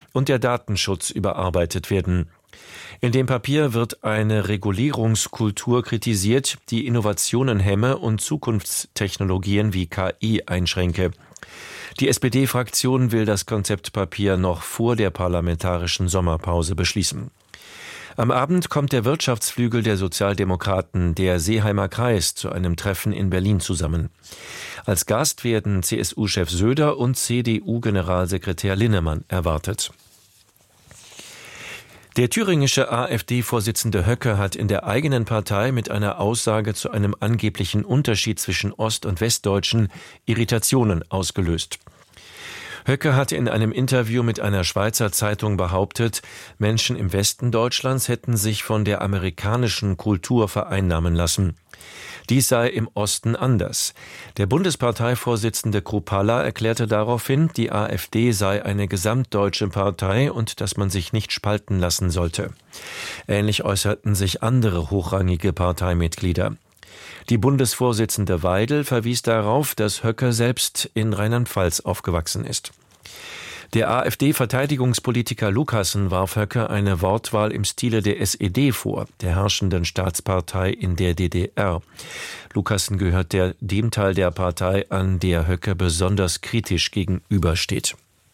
und der Datenschutz überarbeitet werden. In dem Papier wird eine Regulierungskultur kritisiert, die Innovationen hemme und Zukunftstechnologien wie KI einschränke. Die SPD-Fraktion will das Konzeptpapier noch vor der parlamentarischen Sommerpause beschließen. Am Abend kommt der Wirtschaftsflügel der Sozialdemokraten, der Seeheimer Kreis, zu einem Treffen in Berlin zusammen. Als Gast werden CSU-Chef Söder und CDU-Generalsekretär Linnemann erwartet. Der thüringische AfD-Vorsitzende Höcke hat in der eigenen Partei mit einer Aussage zu einem angeblichen Unterschied zwischen Ost- und Westdeutschen Irritationen ausgelöst. Höcke hatte in einem Interview mit einer Schweizer Zeitung behauptet, Menschen im Westen Deutschlands hätten sich von der amerikanischen Kultur vereinnahmen lassen. Dies sei im Osten anders. Der Bundesparteivorsitzende Kruppalla erklärte daraufhin, die AfD sei eine gesamtdeutsche Partei und dass man sich nicht spalten lassen sollte. Ähnlich äußerten sich andere hochrangige Parteimitglieder. Die Bundesvorsitzende Weidel verwies darauf, dass Höcke selbst in Rheinland-Pfalz aufgewachsen ist. Der AfD-Verteidigungspolitiker Lucassen warf Höcke eine Wortwahl im Stile der SED vor, der herrschenden Staatspartei in der DDR. Lucassen gehört dem Teil der Partei an, der Höcke besonders kritisch gegenübersteht.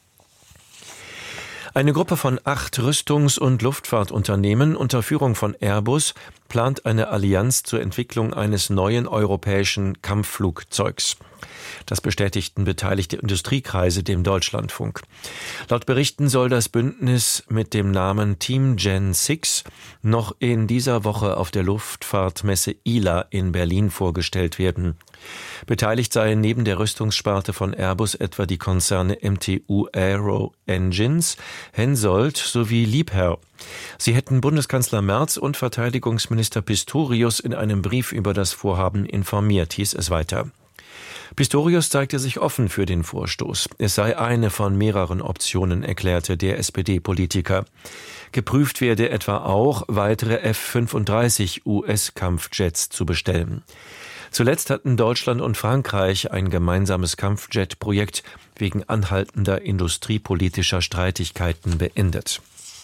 Eine Gruppe von 8 Rüstungs- und Luftfahrtunternehmen unter Führung von Airbus plant eine Allianz zur Entwicklung eines neuen europäischen Kampfflugzeugs. Das bestätigten beteiligte Industriekreise dem Deutschlandfunk. Laut Berichten soll das Bündnis mit dem Namen Team Gen 6 noch in dieser Woche auf der Luftfahrtmesse ILA in Berlin vorgestellt werden. Beteiligt seien neben der Rüstungssparte von Airbus etwa die Konzerne MTU Aero Engines, Hensoldt sowie Liebherr. Sie hätten Bundeskanzler Merz und Verteidigungsminister Pistorius in einem Brief über das Vorhaben informiert, hieß es weiter. Pistorius zeigte sich offen für den Vorstoß. Es sei eine von mehreren Optionen, erklärte der SPD-Politiker. Geprüft werde etwa auch, weitere F-35 US-Kampfjets zu bestellen. Zuletzt hatten Deutschland und Frankreich ein gemeinsames Kampfjet-Projekt wegen anhaltender industriepolitischer Streitigkeiten beendet.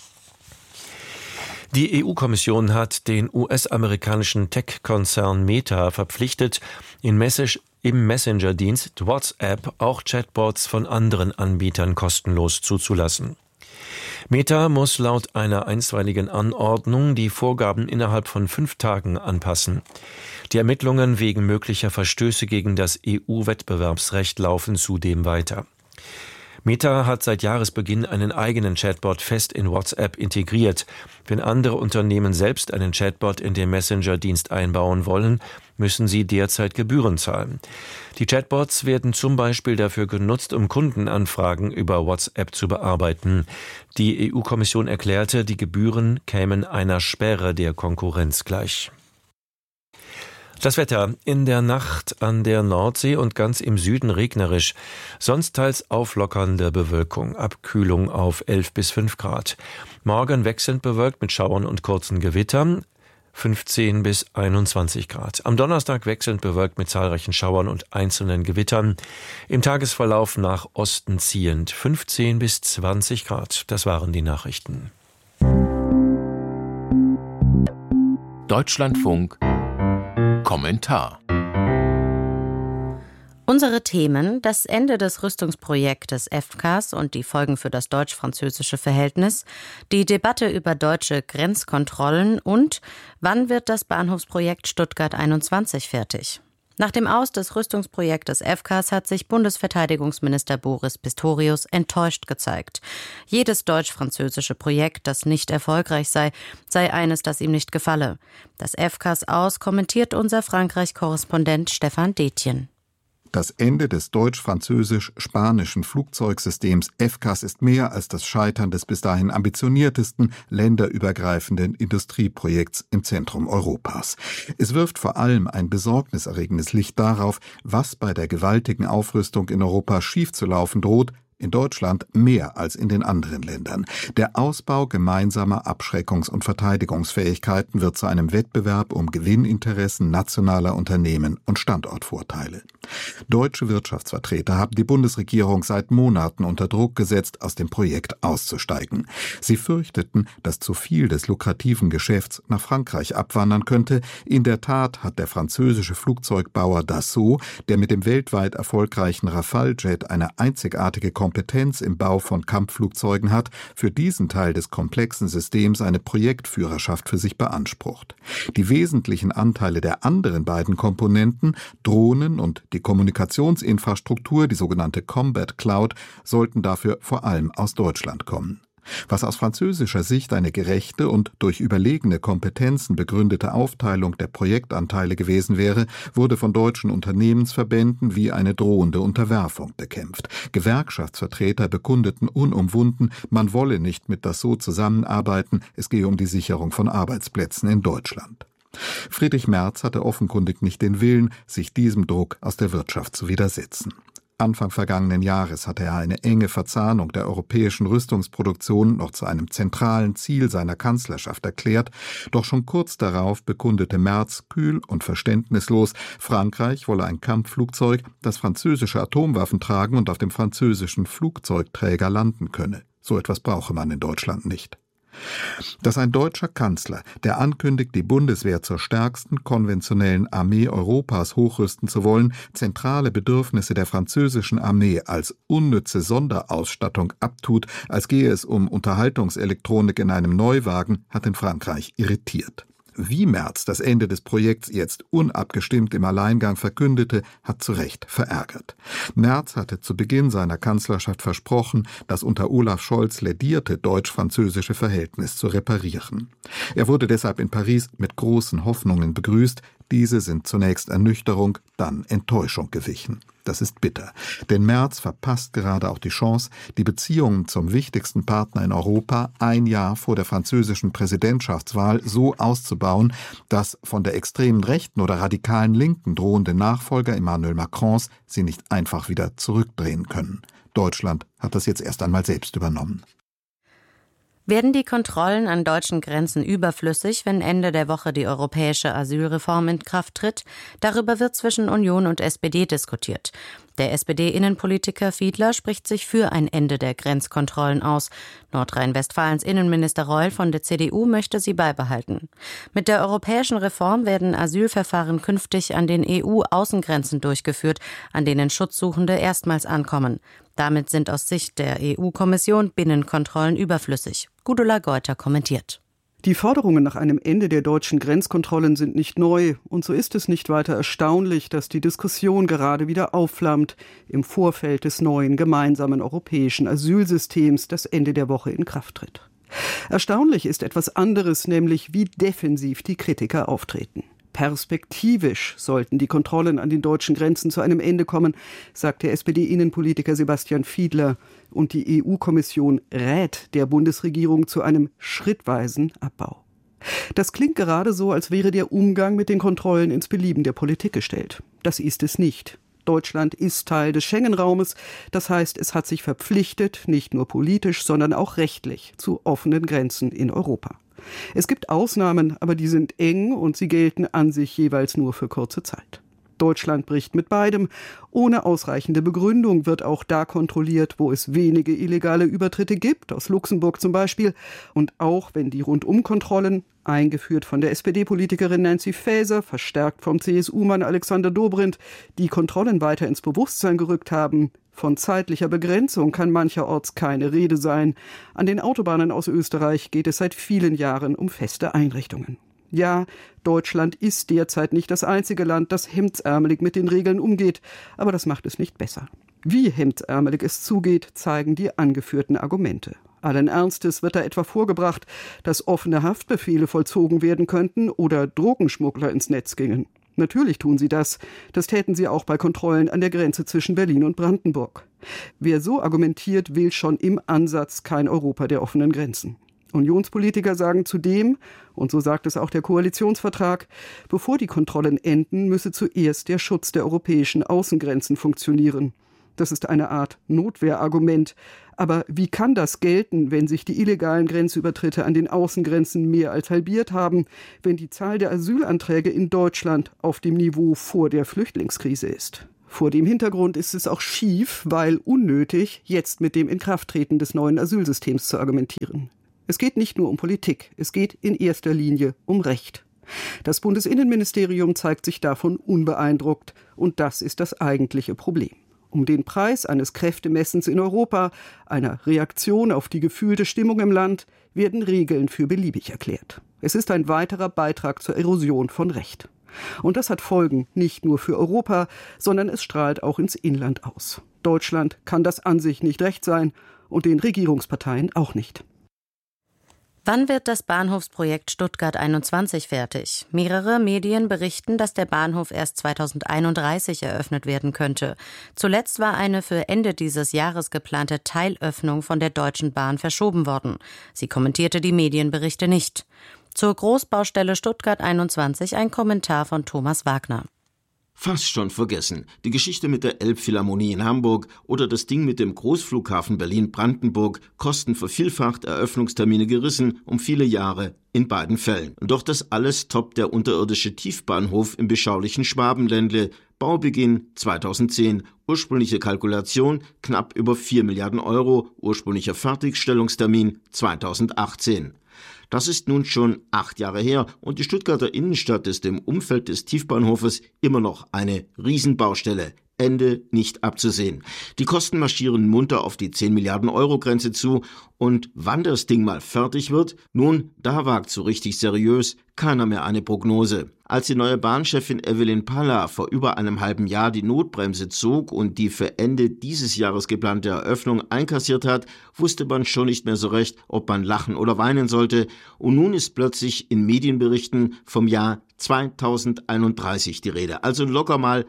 Die EU-Kommission hat den US-amerikanischen Tech-Konzern Meta verpflichtet, im Messenger-Dienst WhatsApp auch Chatbots von anderen Anbietern kostenlos zuzulassen. Meta muss laut einer einstweiligen Anordnung die Vorgaben innerhalb von 5 Tagen anpassen. Die Ermittlungen wegen möglicher Verstöße gegen das EU-Wettbewerbsrecht laufen zudem weiter. Meta hat seit Jahresbeginn einen eigenen Chatbot fest in WhatsApp integriert. Wenn andere Unternehmen selbst einen Chatbot in den Messenger-Dienst einbauen wollen, müssen sie derzeit Gebühren zahlen. Die Chatbots werden zum Beispiel dafür genutzt, um Kundenanfragen über WhatsApp zu bearbeiten. Die EU-Kommission erklärte, die Gebühren kämen einer Sperre der Konkurrenz gleich. Das Wetter: in der Nacht an der Nordsee und ganz im Süden regnerisch, sonst teils auflockernde Bewölkung, Abkühlung auf 11 bis 5 Grad. Morgen wechselnd bewölkt mit Schauern und kurzen Gewittern, 15 bis 21 Grad. Am Donnerstag wechselnd bewölkt mit zahlreichen Schauern und einzelnen Gewittern. Im Tagesverlauf nach Osten ziehend, 15 bis 20 Grad. Das waren die Nachrichten. Deutschlandfunk Kommentar. Unsere Themen: das Ende des Rüstungsprojektes FCAS und die Folgen für das deutsch-französische Verhältnis, die Debatte über deutsche Grenzkontrollen und wann wird das Bahnhofsprojekt Stuttgart 21 fertig? Nach dem Aus des Rüstungsprojektes FCAS hat sich Bundesverteidigungsminister Boris Pistorius enttäuscht gezeigt. Jedes deutsch-französische Projekt, das nicht erfolgreich sei eines, das ihm nicht gefalle. Das FCAS aus kommentiert unser Frankreich-Korrespondent Stefan Detjen. Das Ende des deutsch-französisch-spanischen Flugzeugsystems FCAS ist mehr als das Scheitern des bis dahin ambitioniertesten länderübergreifenden Industrieprojekts im Zentrum Europas. Es wirft vor allem ein besorgniserregendes Licht darauf, was bei der gewaltigen Aufrüstung in Europa schiefzulaufen droht, In Deutschland mehr als in den anderen Ländern. Der Ausbau gemeinsamer Abschreckungs- und Verteidigungsfähigkeiten wird zu einem Wettbewerb um Gewinninteressen nationaler Unternehmen und Standortvorteile. Deutsche Wirtschaftsvertreter haben die Bundesregierung seit Monaten unter Druck gesetzt, aus dem Projekt auszusteigen. Sie fürchteten, dass zu viel des lukrativen Geschäfts nach Frankreich abwandern könnte. In der Tat hat der französische Flugzeugbauer Dassault, der mit dem weltweit erfolgreichen Rafale-Jet eine einzigartige Kompetenz im Bau von Kampfflugzeugen hat, für diesen Teil des komplexen Systems eine Projektführerschaft für sich beansprucht. Die wesentlichen Anteile der anderen beiden Komponenten, Drohnen und die Kommunikationsinfrastruktur, die sogenannte Combat Cloud, sollten dafür vor allem aus Deutschland kommen. Was aus französischer Sicht eine gerechte und durch überlegene Kompetenzen begründete Aufteilung der Projektanteile gewesen wäre, wurde von deutschen Unternehmensverbänden wie eine drohende Unterwerfung bekämpft. Gewerkschaftsvertreter bekundeten unumwunden, man wolle nicht mit Dassault zusammenarbeiten, es gehe um die Sicherung von Arbeitsplätzen in Deutschland. Friedrich Merz hatte offenkundig nicht den Willen, sich diesem Druck aus der Wirtschaft zu widersetzen. Anfang vergangenen Jahres hatte er eine enge Verzahnung der europäischen Rüstungsproduktion noch zu einem zentralen Ziel seiner Kanzlerschaft erklärt, doch schon kurz darauf bekundete Merz kühl und verständnislos, Frankreich wolle ein Kampfflugzeug, das französische Atomwaffen tragen und auf dem französischen Flugzeugträger landen könne. So etwas brauche man in Deutschland nicht. Dass ein deutscher Kanzler, der ankündigt, die Bundeswehr zur stärksten konventionellen Armee Europas hochrüsten zu wollen, zentrale Bedürfnisse der französischen Armee als unnütze Sonderausstattung abtut, als gehe es um Unterhaltungselektronik in einem Neuwagen, hat in Frankreich irritiert. Wie Merz das Ende des Projekts jetzt unabgestimmt im Alleingang verkündete, hat zu Recht verärgert. Merz hatte zu Beginn seiner Kanzlerschaft versprochen, das unter Olaf Scholz lädierte deutsch-französische Verhältnis zu reparieren. Er wurde deshalb in Paris mit großen Hoffnungen begrüßt. Diese sind zunächst Ernüchterung, dann Enttäuschung gewichen. Das ist bitter, denn Merz verpasst gerade auch die Chance, die Beziehungen zum wichtigsten Partner in Europa ein Jahr vor der französischen Präsidentschaftswahl so auszubauen, dass von der extremen Rechten oder radikalen Linken drohende Nachfolger Emmanuel Macrons sie nicht einfach wieder zurückdrehen können. Deutschland hat das jetzt erst einmal selbst übernommen. Werden die Kontrollen an deutschen Grenzen überflüssig, wenn Ende der Woche die europäische Asylreform in Kraft tritt? Darüber wird zwischen Union und SPD diskutiert. Der SPD-Innenpolitiker Fiedler spricht sich für ein Ende der Grenzkontrollen aus. Nordrhein-Westfalens Innenminister Reul von der CDU möchte sie beibehalten. Mit der europäischen Reform werden Asylverfahren künftig an den EU-Außengrenzen durchgeführt, an denen Schutzsuchende erstmals ankommen. Damit sind aus Sicht der EU-Kommission Binnenkontrollen überflüssig. Gudula Geuter kommentiert. Die Forderungen nach einem Ende der deutschen Grenzkontrollen sind nicht neu, und so ist es nicht weiter erstaunlich, dass die Diskussion gerade wieder aufflammt im Vorfeld des neuen gemeinsamen europäischen Asylsystems, das Ende der Woche in Kraft tritt. Erstaunlich ist etwas anderes, nämlich wie defensiv die Kritiker auftreten. Perspektivisch sollten die Kontrollen an den deutschen Grenzen zu einem Ende kommen, sagt der SPD-Innenpolitiker Sebastian Fiedler. Und die EU-Kommission rät der Bundesregierung zu einem schrittweisen Abbau. Das klingt gerade so, als wäre der Umgang mit den Kontrollen ins Belieben der Politik gestellt. Das ist es nicht. Deutschland ist Teil des Schengen-Raumes. Das heißt, es hat sich verpflichtet, nicht nur politisch, sondern auch rechtlich, zu offenen Grenzen in Europa. Es gibt Ausnahmen, aber die sind eng und sie gelten an sich jeweils nur für kurze Zeit. Deutschland bricht mit beidem. Ohne ausreichende Begründung wird auch da kontrolliert, wo es wenige illegale Übertritte gibt, aus Luxemburg zum Beispiel. Und auch wenn die Rundumkontrollen, eingeführt von der SPD-Politikerin Nancy Faeser, verstärkt vom CSU-Mann Alexander Dobrindt, die Kontrollen weiter ins Bewusstsein gerückt haben, von zeitlicher Begrenzung kann mancherorts keine Rede sein. An den Autobahnen aus Österreich geht es seit vielen Jahren um feste Einrichtungen. Ja, Deutschland ist derzeit nicht das einzige Land, das hemdsärmelig mit den Regeln umgeht, aber das macht es nicht besser. Wie hemdsärmelig es zugeht, zeigen die angeführten Argumente. Allen Ernstes wird da etwa vorgebracht, dass offene Haftbefehle vollzogen werden könnten oder Drogenschmuggler ins Netz gingen. Natürlich tun sie das. Das täten sie auch bei Kontrollen an der Grenze zwischen Berlin und Brandenburg. Wer so argumentiert, will schon im Ansatz kein Europa der offenen Grenzen. Unionspolitiker sagen zudem, und so sagt es auch der Koalitionsvertrag, bevor die Kontrollen enden, müsse zuerst der Schutz der europäischen Außengrenzen funktionieren. Das ist eine Art Notwehrargument. Aber wie kann das gelten, wenn sich die illegalen Grenzübertritte an den Außengrenzen mehr als halbiert haben, wenn die Zahl der Asylanträge in Deutschland auf dem Niveau vor der Flüchtlingskrise ist? Vor dem Hintergrund ist es auch schief, weil unnötig, jetzt mit dem Inkrafttreten des neuen Asylsystems zu argumentieren. Es geht nicht nur um Politik, es geht in erster Linie um Recht. Das Bundesinnenministerium zeigt sich davon unbeeindruckt, und das ist das eigentliche Problem. Um den Preis eines Kräftemessens in Europa, einer Reaktion auf die gefühlte Stimmung im Land, werden Regeln für beliebig erklärt. Es ist ein weiterer Beitrag zur Erosion von Recht. Und das hat Folgen nicht nur für Europa, sondern es strahlt auch ins Inland aus. Deutschland kann das an sich nicht recht sein und den Regierungsparteien auch nicht. Wann wird das Bahnhofsprojekt Stuttgart 21 fertig? Mehrere Medien berichten, dass der Bahnhof erst 2031 eröffnet werden könnte. Zuletzt war eine für Ende dieses Jahres geplante Teilöffnung von der Deutschen Bahn verschoben worden. Sie kommentierte die Medienberichte nicht. Zur Großbaustelle Stuttgart 21 ein Kommentar von Thomas Wagner. Fast schon vergessen. Die Geschichte mit der Elbphilharmonie in Hamburg oder das Ding mit dem Großflughafen Berlin-Brandenburg, Kosten vervielfacht, Eröffnungstermine gerissen, um viele Jahre in beiden Fällen. Doch das alles toppt der unterirdische Tiefbahnhof im beschaulichen Schwabenländle. Baubeginn 2010, ursprüngliche Kalkulation knapp über 4 Milliarden Euro, ursprünglicher Fertigstellungstermin 2018. Das ist nun schon 8 Jahre her und die Stuttgarter Innenstadt ist im Umfeld des Tiefbahnhofes immer noch eine Riesenbaustelle. Ende nicht abzusehen. Die Kosten marschieren munter auf die 10 Milliarden Euro Grenze zu. Und wann das Ding mal fertig wird? Nun, da wagt so richtig seriös keiner mehr eine Prognose. Als die neue Bahnchefin Evelyn Palla vor über einem halben Jahr die Notbremse zog und die für Ende dieses Jahres geplante Eröffnung einkassiert hat, wusste man schon nicht mehr so recht, ob man lachen oder weinen sollte. Und nun ist plötzlich in Medienberichten vom Jahr 2031 die Rede. Also locker mal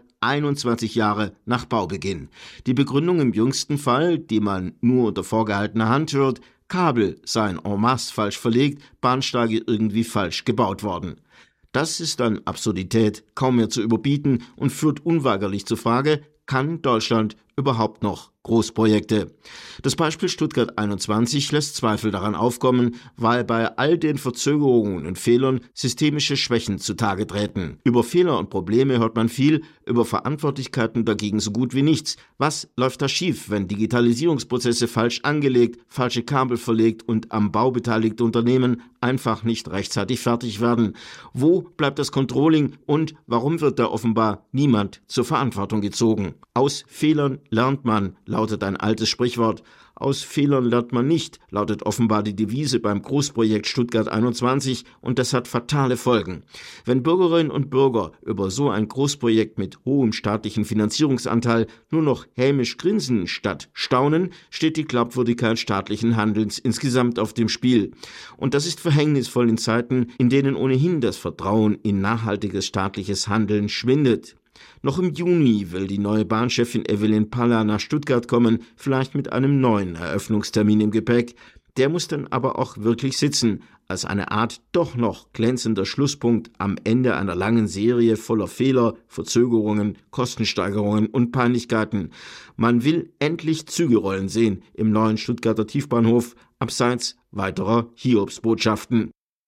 21 Jahre nach Baubeginn. Die Begründung im jüngsten Fall, die man nur unter vorgehaltener Hand hört, Kabel seien en masse falsch verlegt, Bahnsteige irgendwie falsch gebaut worden. Das ist an Absurdität kaum mehr zu überbieten und führt unweigerlich zur Frage, kann Deutschland überhaupt noch Großprojekte? Das Beispiel Stuttgart 21 lässt Zweifel daran aufkommen, weil bei all den Verzögerungen und Fehlern systemische Schwächen zutage treten. Über Fehler und Probleme hört man viel, über Verantwortlichkeiten dagegen so gut wie nichts. Was läuft da schief, wenn Digitalisierungsprozesse falsch angelegt, falsche Kabel verlegt und am Bau beteiligte Unternehmen einfach nicht rechtzeitig fertig werden? Wo bleibt das Controlling und warum wird da offenbar niemand zur Verantwortung gezogen? Aus Fehlern lernt man, lautet ein altes Sprichwort. Aus Fehlern lernt man nicht, lautet offenbar die Devise beim Großprojekt Stuttgart 21 und das hat fatale Folgen. Wenn Bürgerinnen und Bürger über so ein Großprojekt mit hohem staatlichen Finanzierungsanteil nur noch hämisch grinsen statt staunen, steht die Glaubwürdigkeit staatlichen Handelns insgesamt auf dem Spiel. Und das ist verhängnisvoll in Zeiten, in denen ohnehin das Vertrauen in nachhaltiges staatliches Handeln schwindet. Noch im Juni will die neue Bahnchefin Evelyn Palla nach Stuttgart kommen, vielleicht mit einem neuen Eröffnungstermin im Gepäck. Der muss dann aber auch wirklich sitzen, als eine Art doch noch glänzender Schlusspunkt am Ende einer langen Serie voller Fehler, Verzögerungen, Kostensteigerungen und Peinlichkeiten. Man will endlich Züge rollen sehen im neuen Stuttgarter Tiefbahnhof, abseits weiterer Hiobsbotschaften.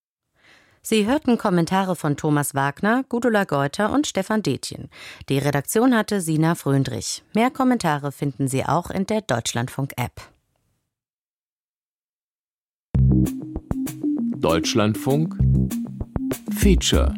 Sie hörten Kommentare von Thomas Wagner, Gudula Geuter und Stefan Detjen. Die Redaktion hatte Sina Fröndrich. Mehr Kommentare finden Sie auch in der Deutschlandfunk-App. Deutschlandfunk Feature.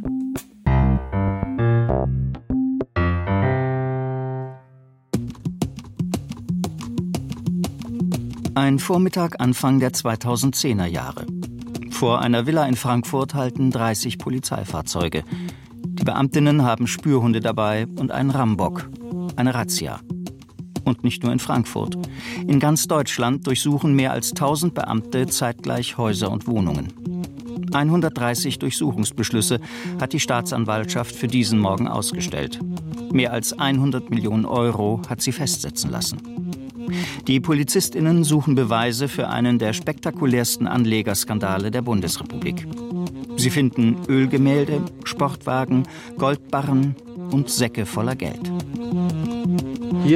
Ein Vormittag Anfang der 2010er Jahre. Vor einer Villa in Frankfurt halten 30 Polizeifahrzeuge. Die Beamtinnen haben Spürhunde dabei und einen Rambock. Eine Razzia. Und nicht nur in Frankfurt. In ganz Deutschland durchsuchen mehr als 1000 Beamte zeitgleich Häuser und Wohnungen. 130 Durchsuchungsbeschlüsse hat die Staatsanwaltschaft für diesen Morgen ausgestellt. Mehr als 100 Millionen Euro hat sie festsetzen lassen. Die PolizistInnen suchen Beweise für einen der spektakulärsten Anlegerskandale der Bundesrepublik. Sie finden Ölgemälde, Sportwagen, Goldbarren und Säcke voller Geld. Hier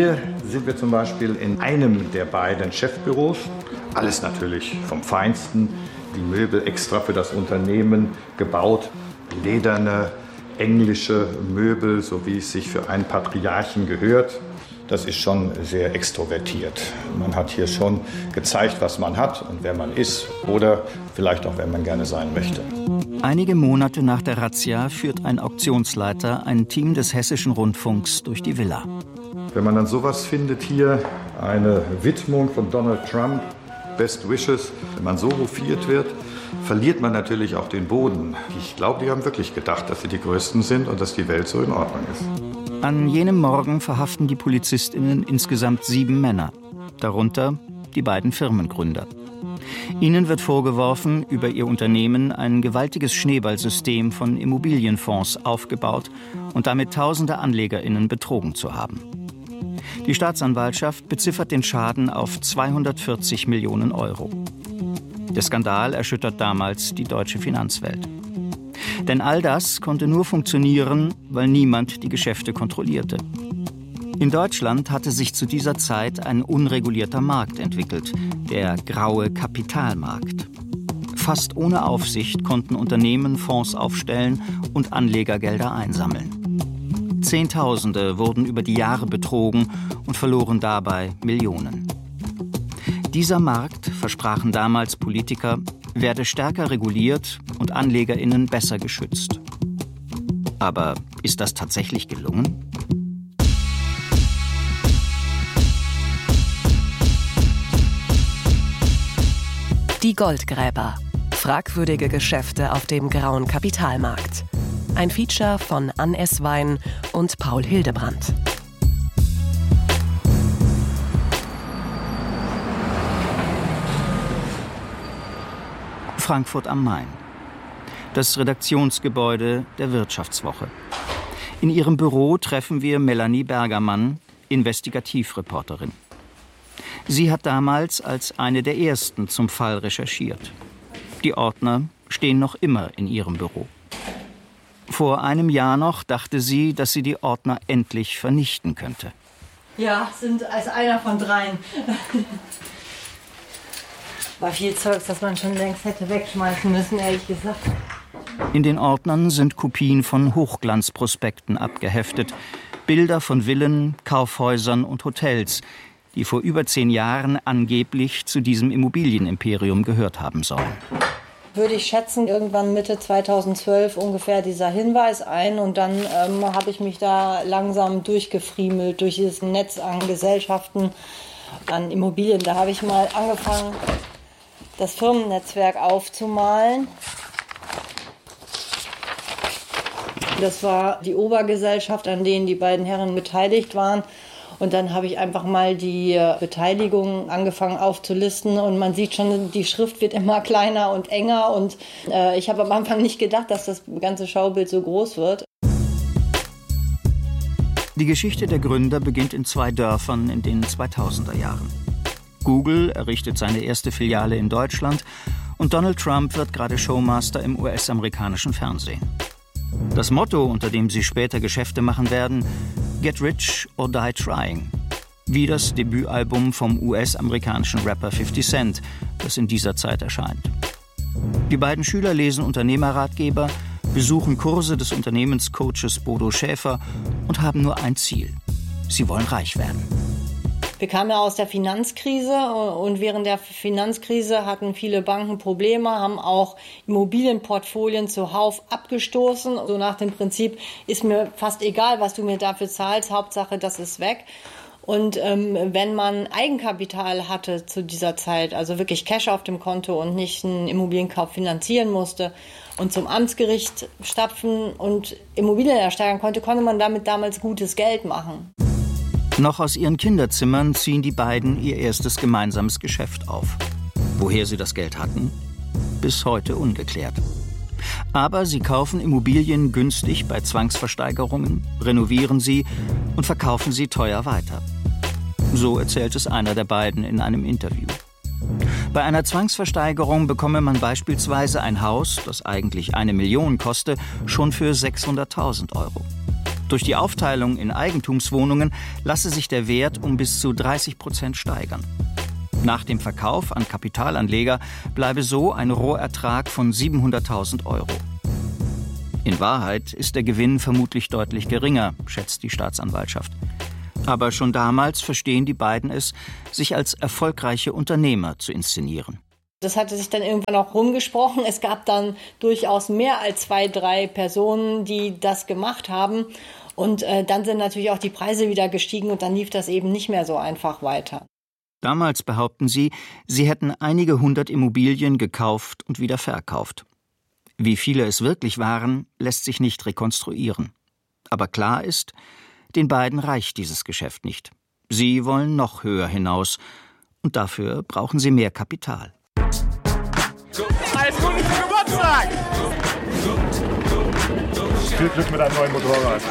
sind wir zum Beispiel in einem der beiden Chefbüros. Alles natürlich vom Feinsten. Die Möbel extra für das Unternehmen gebaut. Lederne, englische Möbel, so wie es sich für einen Patriarchen gehört. Das ist schon sehr extrovertiert. Man hat hier schon gezeigt, was man hat und wer man ist. Oder vielleicht auch, wer man gerne sein möchte. Einige Monate nach der Razzia führt ein Auktionsleiter ein Team des Hessischen Rundfunks durch die Villa. Wenn man dann sowas findet hier, eine Widmung von Donald Trump, Best Wishes, wenn man so hofiert wird, verliert man natürlich auch den Boden. Ich glaube, die haben wirklich gedacht, dass sie die Größten sind und dass die Welt so in Ordnung ist. An jenem Morgen verhaften die PolizistInnen insgesamt 7 Männer, darunter die beiden Firmengründer. Ihnen wird vorgeworfen, über ihr Unternehmen ein gewaltiges Schneeballsystem von Immobilienfonds aufgebaut und damit tausende AnlegerInnen betrogen zu haben. Die Staatsanwaltschaft beziffert den Schaden auf 240 Millionen Euro. Der Skandal erschüttert damals die deutsche Finanzwelt. Denn all das konnte nur funktionieren, weil niemand die Geschäfte kontrollierte. In Deutschland hatte sich zu dieser Zeit ein unregulierter Markt entwickelt, der graue Kapitalmarkt. Fast ohne Aufsicht konnten Unternehmen Fonds aufstellen und Anlegergelder einsammeln. Zehntausende wurden über die Jahre betrogen und verloren dabei Millionen. Dieser Markt, versprachen damals Politiker, werde stärker reguliert und AnlegerInnen besser geschützt. Aber ist das tatsächlich gelungen? Die Goldgräber. Fragwürdige Geschäfte auf dem grauen Kapitalmarkt. Ein Feature von Ann S. Wein und Paul Hildebrandt. Frankfurt am Main. Das Redaktionsgebäude der Wirtschaftswoche. In ihrem Büro treffen wir Melanie Bergermann, Investigativreporterin. Sie hat damals als eine der ersten zum Fall recherchiert. Die Ordner stehen noch immer in ihrem Büro. Vor einem Jahr noch dachte sie, dass sie die Ordner endlich vernichten könnte. Ja, sind als einer von 3. War viel Zeugs, das man schon längst hätte wegschmeißen müssen, ehrlich gesagt. In den Ordnern sind Kopien von Hochglanzprospekten abgeheftet. Bilder von Villen, Kaufhäusern und Hotels, die vor über 10 Jahren angeblich zu diesem Immobilienimperium gehört haben sollen. Würde ich schätzen, irgendwann Mitte 2012 ungefähr dieser Hinweis ein. Und dann habe ich mich da langsam durchgefriemelt durch dieses Netz an Gesellschaften, an Immobilien. Da habe ich mal angefangen, das Firmennetzwerk aufzumalen. Das war die Obergesellschaft, an denen die beiden Herren beteiligt waren. Und dann habe ich einfach mal die Beteiligungen angefangen aufzulisten. Und man sieht schon, die Schrift wird immer kleiner und enger. Und ich habe am Anfang nicht gedacht, dass das ganze Schaubild so groß wird. Die Geschichte der Gründer beginnt in 2 Dörfern in den 2000er Jahren. Google errichtet seine erste Filiale in Deutschland und Donald Trump wird gerade Showmaster im US-amerikanischen Fernsehen. Das Motto, unter dem sie später Geschäfte machen werden: Get rich or die trying. Wie das Debütalbum vom US-amerikanischen Rapper 50 Cent, das in dieser Zeit erscheint. Die beiden Schüler lesen Unternehmerratgeber, besuchen Kurse des Unternehmenscoaches Bodo Schäfer und haben nur ein Ziel: Sie wollen reich werden. Wir kamen ja aus der Finanzkrise und während der Finanzkrise hatten viele Banken Probleme, haben auch Immobilienportfolien zuhauf abgestoßen. So nach dem Prinzip, ist mir fast egal, was du mir dafür zahlst, Hauptsache, das ist weg. Und wenn man Eigenkapital hatte zu dieser Zeit, also wirklich Cash auf dem Konto und nicht einen Immobilienkauf finanzieren musste und zum Amtsgericht stapfen und Immobilien ersteigern konnte, konnte man damit damals gutes Geld machen. Noch aus ihren Kinderzimmern ziehen die beiden ihr erstes gemeinsames Geschäft auf. Woher sie das Geld hatten? Bis heute ungeklärt. Aber sie kaufen Immobilien günstig bei Zwangsversteigerungen, renovieren sie und verkaufen sie teuer weiter. So erzählt es einer der beiden in einem Interview. Bei einer Zwangsversteigerung bekomme man beispielsweise ein Haus, das eigentlich 1 Million koste, schon für 600.000 Euro. Durch die Aufteilung in Eigentumswohnungen lasse sich der Wert um bis zu 30% steigern. Nach dem Verkauf an Kapitalanleger bleibe so ein Rohertrag von 700.000 €. In Wahrheit ist der Gewinn vermutlich deutlich geringer, schätzt die Staatsanwaltschaft. Aber schon damals verstehen die beiden es, sich als erfolgreiche Unternehmer zu inszenieren. Das hatte sich dann irgendwann auch rumgesprochen. Es gab dann durchaus mehr als 2, 3 Personen, die das gemacht haben. Und dann sind natürlich auch die Preise wieder gestiegen und dann lief das eben nicht mehr so einfach weiter. Damals behaupten sie, sie hätten einige 100 Immobilien gekauft und wieder verkauft. Wie viele es wirklich waren, lässt sich nicht rekonstruieren. Aber klar ist, den beiden reicht dieses Geschäft nicht. Sie wollen noch höher hinaus und dafür brauchen sie mehr Kapital. Alles Gute zum Geburtstag! Viel Glück mit einem neuen Motorrad.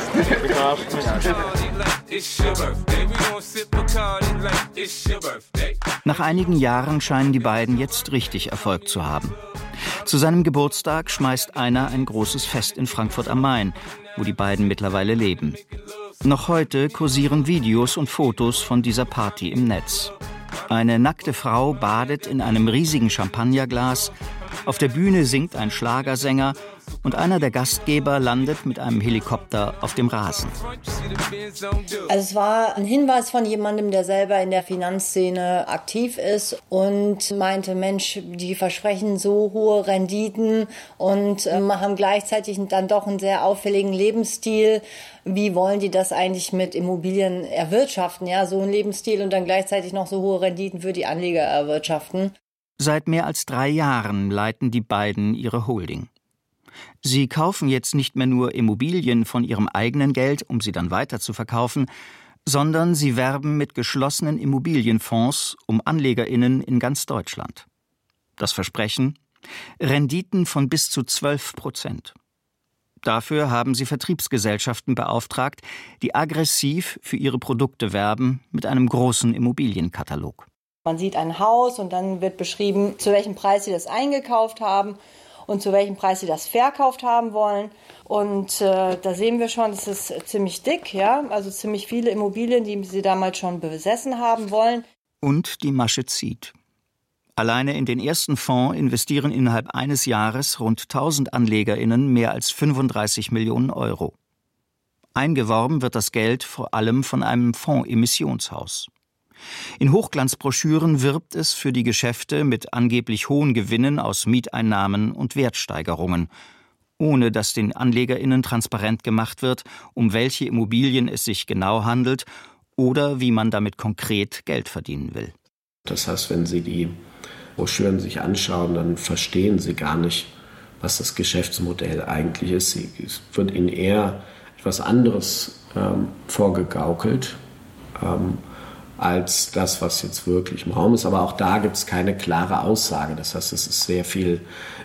Nach einigen Jahren scheinen die beiden jetzt richtig Erfolg zu haben. Zu seinem Geburtstag schmeißt einer ein großes Fest in Frankfurt am Main, wo die beiden mittlerweile leben. Noch heute kursieren Videos und Fotos von dieser Party im Netz. Eine nackte Frau badet in einem riesigen Champagnerglas, auf der Bühne singt ein Schlagersänger und einer der Gastgeber landet mit einem Helikopter auf dem Rasen. Also es war ein Hinweis von jemandem, der selber in der Finanzszene aktiv ist und meinte, Mensch, die versprechen so hohe Renditen und haben gleichzeitig dann doch einen sehr auffälligen Lebensstil. Wie wollen die das eigentlich mit Immobilien erwirtschaften? Ja, so ein Lebensstil und dann gleichzeitig noch so hohe Renditen für die Anleger erwirtschaften. Seit mehr als 3 Jahren leiten die beiden ihre Holding. Sie kaufen jetzt nicht mehr nur Immobilien von ihrem eigenen Geld, um sie dann weiter zu verkaufen, sondern sie werben mit geschlossenen Immobilienfonds um AnlegerInnen in ganz Deutschland. Das Versprechen? Renditen von bis zu 12%. Dafür haben sie Vertriebsgesellschaften beauftragt, die aggressiv für ihre Produkte werben mit einem großen Immobilienkatalog. Man sieht ein Haus und dann wird beschrieben, zu welchem Preis sie das eingekauft haben und zu welchem Preis sie das verkauft haben wollen. Und da sehen wir schon, das ist ziemlich dick, ja, also ziemlich viele Immobilien, die sie damals schon besessen haben wollen. Und die Masche zieht. Alleine in den ersten Fonds investieren innerhalb eines Jahres rund 1000 AnlegerInnen mehr als 35 Millionen €. Eingeworben wird das Geld vor allem von einem Fondsemissionshaus. In Hochglanzbroschüren wirbt es für die Geschäfte mit angeblich hohen Gewinnen aus Mieteinnahmen und Wertsteigerungen, ohne dass den AnlegerInnen transparent gemacht wird, um welche Immobilien es sich genau handelt oder wie man damit konkret Geld verdienen will. Das heißt, wenn Sie die Broschüren sich anschauen, dann verstehen Sie gar nicht, was das Geschäftsmodell eigentlich ist. Es wird Ihnen eher etwas anderes vorgegaukelt, als das, was jetzt wirklich im Raum ist. Aber auch da gibt es keine klare Aussage. Das heißt, es ist sehr viel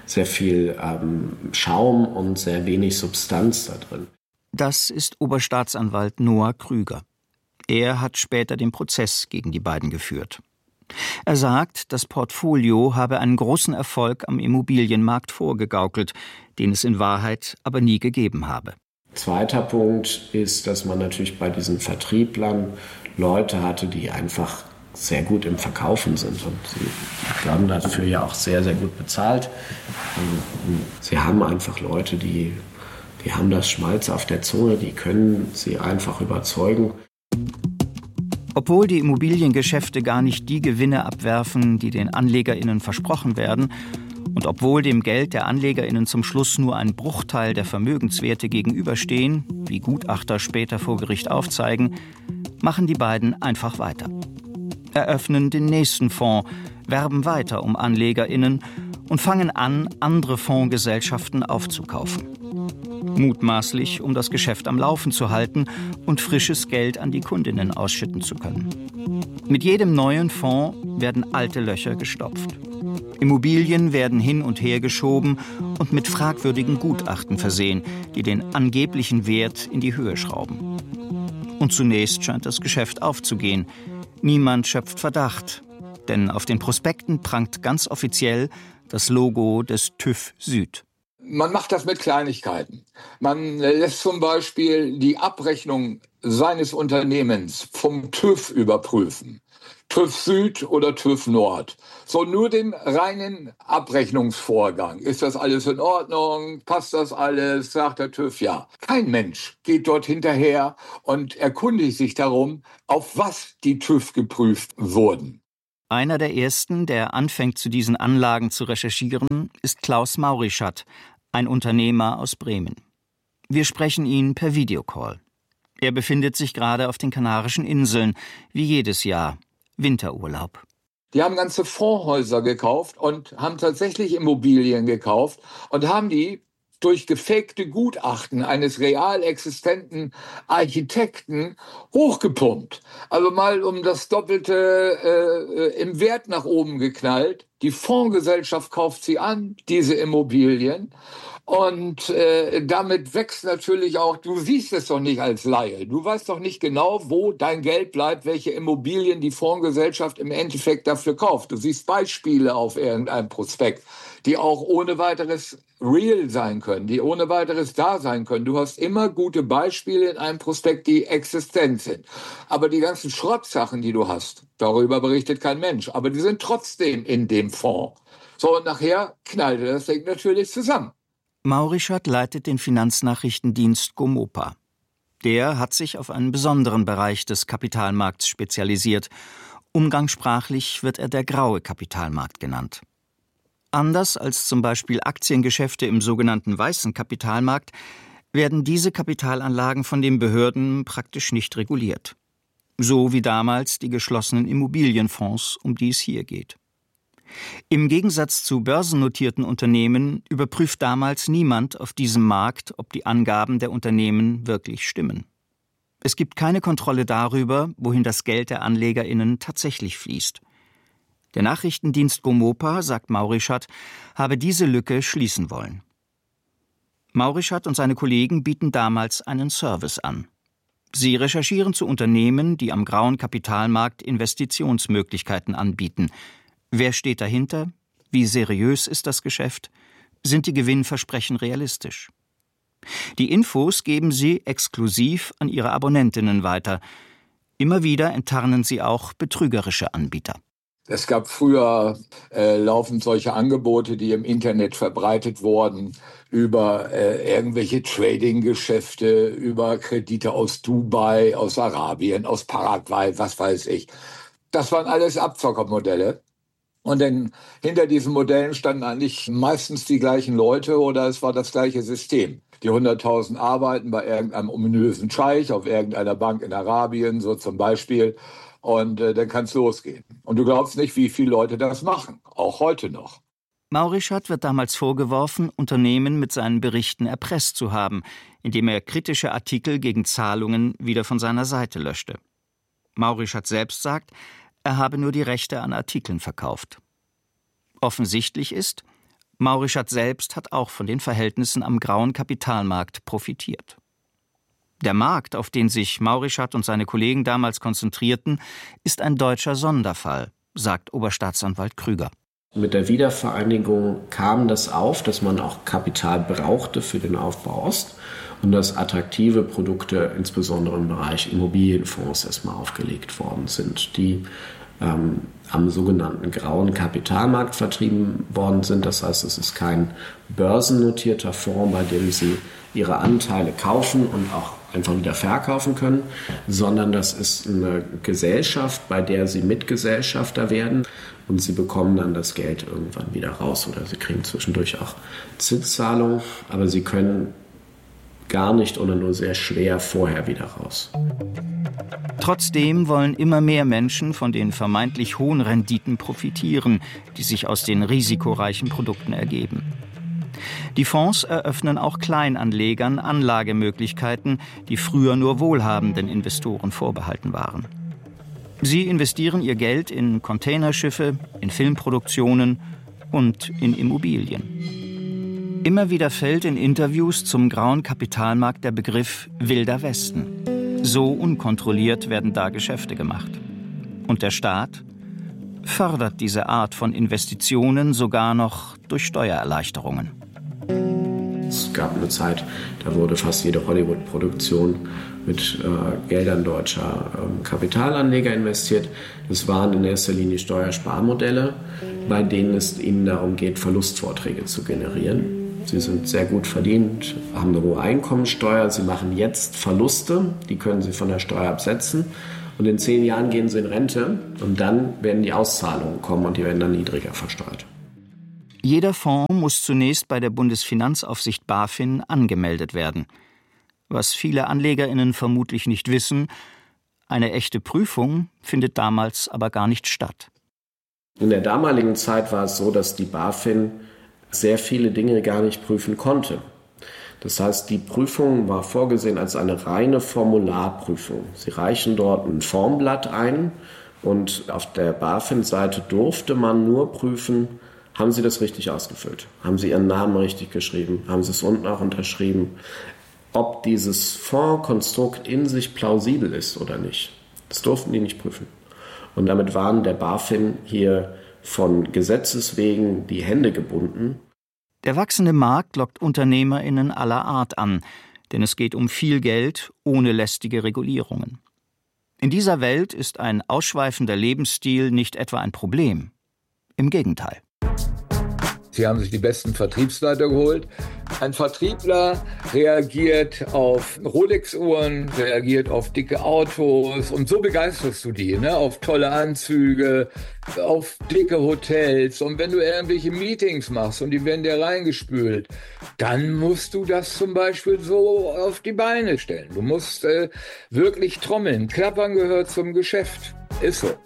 Schaum und sehr wenig Substanz da drin. Das ist Oberstaatsanwalt Noah Krüger. Er hat später den Prozess gegen die beiden geführt. Er sagt, das Portfolio habe einen großen Erfolg am Immobilienmarkt vorgegaukelt, den es in Wahrheit aber nie gegeben habe. Zweiter Punkt ist, dass man natürlich bei diesen Vertrieblern Leute hatte, die einfach sehr gut im Verkaufen sind. Und sie werden dafür ja auch sehr, sehr gut bezahlt. Sie haben einfach Leute, die haben das Schmalz auf der Zunge, die können sie einfach überzeugen. Obwohl die Immobiliengeschäfte gar nicht die Gewinne abwerfen, die den AnlegerInnen versprochen werden, und obwohl dem Geld der AnlegerInnen zum Schluss nur ein Bruchteil der Vermögenswerte gegenüberstehen, wie Gutachter später vor Gericht aufzeigen, machen die beiden einfach weiter. Eröffnen den nächsten Fonds, werben weiter um AnlegerInnen und fangen an, andere Fondsgesellschaften aufzukaufen. Mutmaßlich, um das Geschäft am Laufen zu halten und frisches Geld an die Kundinnen ausschütten zu können. Mit jedem neuen Fonds werden alte Löcher gestopft. Immobilien werden hin und her geschoben und mit fragwürdigen Gutachten versehen, die den angeblichen Wert in die Höhe schrauben. Und zunächst scheint das Geschäft aufzugehen. Niemand schöpft Verdacht, denn auf den Prospekten prangt ganz offiziell das Logo des TÜV Süd. Man macht das mit Kleinigkeiten. Man lässt zum Beispiel die Abrechnung seines Unternehmens vom TÜV überprüfen. TÜV Süd oder TÜV Nord. So nur den reinen Abrechnungsvorgang. Ist das alles in Ordnung? Passt das alles? Sagt der TÜV ja. Kein Mensch geht dort hinterher und erkundigt sich darum, auf was die TÜV geprüft wurden. Einer der ersten, der anfängt, zu diesen Anlagen zu recherchieren, ist Klaus Maurischat, ein Unternehmer aus Bremen. Wir sprechen ihn per Videocall. Er befindet sich gerade auf den Kanarischen Inseln, wie jedes Jahr. Winterurlaub. Die haben ganze Fondshäuser gekauft und haben tatsächlich Immobilien gekauft und haben die durch gefakte Gutachten eines real existenten Architekten hochgepumpt. Also mal um das Doppelte im Wert nach oben geknallt. Die Fondsgesellschaft kauft sie an, diese Immobilien. Und damit wächst natürlich auch, du siehst es doch nicht als Laie. Du weißt doch nicht genau, wo dein Geld bleibt, welche Immobilien die Fondsgesellschaft im Endeffekt dafür kauft. Du siehst Beispiele auf irgendeinem Prospekt, die auch ohne weiteres real sein können, die ohne weiteres da sein können. Du hast immer gute Beispiele in einem Prospekt, die existent sind. Aber die ganzen Schrottsachen, die du hast, darüber berichtet kein Mensch. Aber die sind trotzdem in dem Fonds. So, und nachher knallte das Ding natürlich zusammen. Maurischat leitet den Finanznachrichtendienst Gomopa. Der hat sich auf einen besonderen Bereich des Kapitalmarkts spezialisiert. Umgangssprachlich wird er der graue Kapitalmarkt genannt. Anders als zum Beispiel Aktiengeschäfte im sogenannten weißen Kapitalmarkt werden diese Kapitalanlagen von den Behörden praktisch nicht reguliert. So wie damals die geschlossenen Immobilienfonds, um die es hier geht. Im Gegensatz zu börsennotierten Unternehmen überprüft damals niemand auf diesem Markt, ob die Angaben der Unternehmen wirklich stimmen. Es gibt keine Kontrolle darüber, wohin das Geld der AnlegerInnen tatsächlich fließt. Der Nachrichtendienst Gomopa, sagt Maurischat, habe diese Lücke schließen wollen. Maurischat und seine Kollegen bieten damals einen Service an. Sie recherchieren zu Unternehmen, die am grauen Kapitalmarkt Investitionsmöglichkeiten anbieten. Wer steht dahinter? Wie seriös ist das Geschäft? Sind die Gewinnversprechen realistisch? Die Infos geben sie exklusiv an ihre Abonnentinnen weiter. Immer wieder enttarnen sie auch betrügerische Anbieter. Es gab früher laufend solche Angebote, die im Internet verbreitet wurden, über irgendwelche Trading-Geschäfte, über Kredite aus Dubai, aus Arabien, aus Paraguay, was weiß ich. Das waren alles Abzockermodelle. Und dann hinter diesen Modellen standen eigentlich meistens die gleichen Leute oder es war das gleiche System. Die 100.000 arbeiten bei irgendeinem ominösen Scheich auf irgendeiner Bank in Arabien, so zum Beispiel. Und dann kann es losgehen. Und du glaubst nicht, wie viele Leute das machen, auch heute noch. Maurischat wird damals vorgeworfen, Unternehmen mit seinen Berichten erpresst zu haben, indem er kritische Artikel gegen Zahlungen wieder von seiner Seite löschte. Maurischat selbst sagt, er habe nur die Rechte an Artikeln verkauft. Offensichtlich ist, Maurischat selbst hat auch von den Verhältnissen am grauen Kapitalmarkt profitiert. Der Markt, auf den sich Maurischat und seine Kollegen damals konzentrierten, ist ein deutscher Sonderfall, sagt Oberstaatsanwalt Krüger. Mit der Wiedervereinigung kam das auf, dass man auch Kapital brauchte für den Aufbau Ost und dass attraktive Produkte, insbesondere im Bereich Immobilienfonds, erstmal aufgelegt worden sind, die am sogenannten grauen Kapitalmarkt vertrieben worden sind. Das heißt, es ist kein börsennotierter Fonds, bei dem Sie Ihre Anteile kaufen und auch einfach wieder verkaufen können, sondern das ist eine Gesellschaft, bei der Sie Mitgesellschafter werden und Sie bekommen dann das Geld irgendwann wieder raus oder Sie kriegen zwischendurch auch Zinszahlungen, aber Sie können gar nicht oder nur sehr schwer vorher wieder raus. Trotzdem wollen immer mehr Menschen von den vermeintlich hohen Renditen profitieren, die sich aus den risikoreichen Produkten ergeben. Die Fonds eröffnen auch Kleinanlegern Anlagemöglichkeiten, die früher nur wohlhabenden Investoren vorbehalten waren. Sie investieren ihr Geld in Containerschiffe, in Filmproduktionen und in Immobilien. Immer wieder fällt in Interviews zum grauen Kapitalmarkt der Begriff Wilder Westen. So unkontrolliert werden da Geschäfte gemacht. Und der Staat fördert diese Art von Investitionen sogar noch durch Steuererleichterungen. Es gab eine Zeit, da wurde fast jede Hollywood-Produktion mit Geldern deutscher Kapitalanleger investiert. Das waren in erster Linie Steuersparmodelle, bei denen es ihnen darum geht, Verlustvorträge zu generieren. Sie sind sehr gut verdient, haben eine hohe Einkommensteuer, sie machen jetzt Verluste, die können sie von der Steuer absetzen. Und in 10 Jahren gehen sie in Rente und dann werden die Auszahlungen kommen und die werden dann niedriger versteuert. Jeder Fonds muss zunächst bei der Bundesfinanzaufsicht BaFin angemeldet werden. Was viele AnlegerInnen vermutlich nicht wissen, eine echte Prüfung findet damals aber gar nicht statt. In der damaligen Zeit war es so, dass die BaFin sehr viele Dinge gar nicht prüfen konnte. Das heißt, die Prüfung war vorgesehen als eine reine Formularprüfung. Sie reichen dort ein Formblatt ein und auf der BaFin-Seite durfte man nur prüfen, haben Sie das richtig ausgefüllt? Haben Sie Ihren Namen richtig geschrieben? Haben Sie es unten auch unterschrieben? Ob dieses Fondskonstrukt in sich plausibel ist oder nicht, das durften die nicht prüfen. Und damit waren der BaFin hier von Gesetzes wegen die Hände gebunden. Der wachsende Markt lockt UnternehmerInnen aller Art an, denn es geht um viel Geld ohne lästige Regulierungen. In dieser Welt ist ein ausschweifender Lebensstil nicht etwa ein Problem. Im Gegenteil. Sie haben sich die besten Vertriebsleiter geholt. Ein Vertriebler reagiert auf Rolex-Uhren, reagiert auf dicke Autos und so begeisterst du die, ne? Auf tolle Anzüge, auf dicke Hotels. Und wenn du irgendwelche Meetings machst und die werden dir reingespült, dann musst du das zum Beispiel so auf die Beine stellen. Du musst wirklich trommeln. Klappern gehört zum Geschäft. Ist so.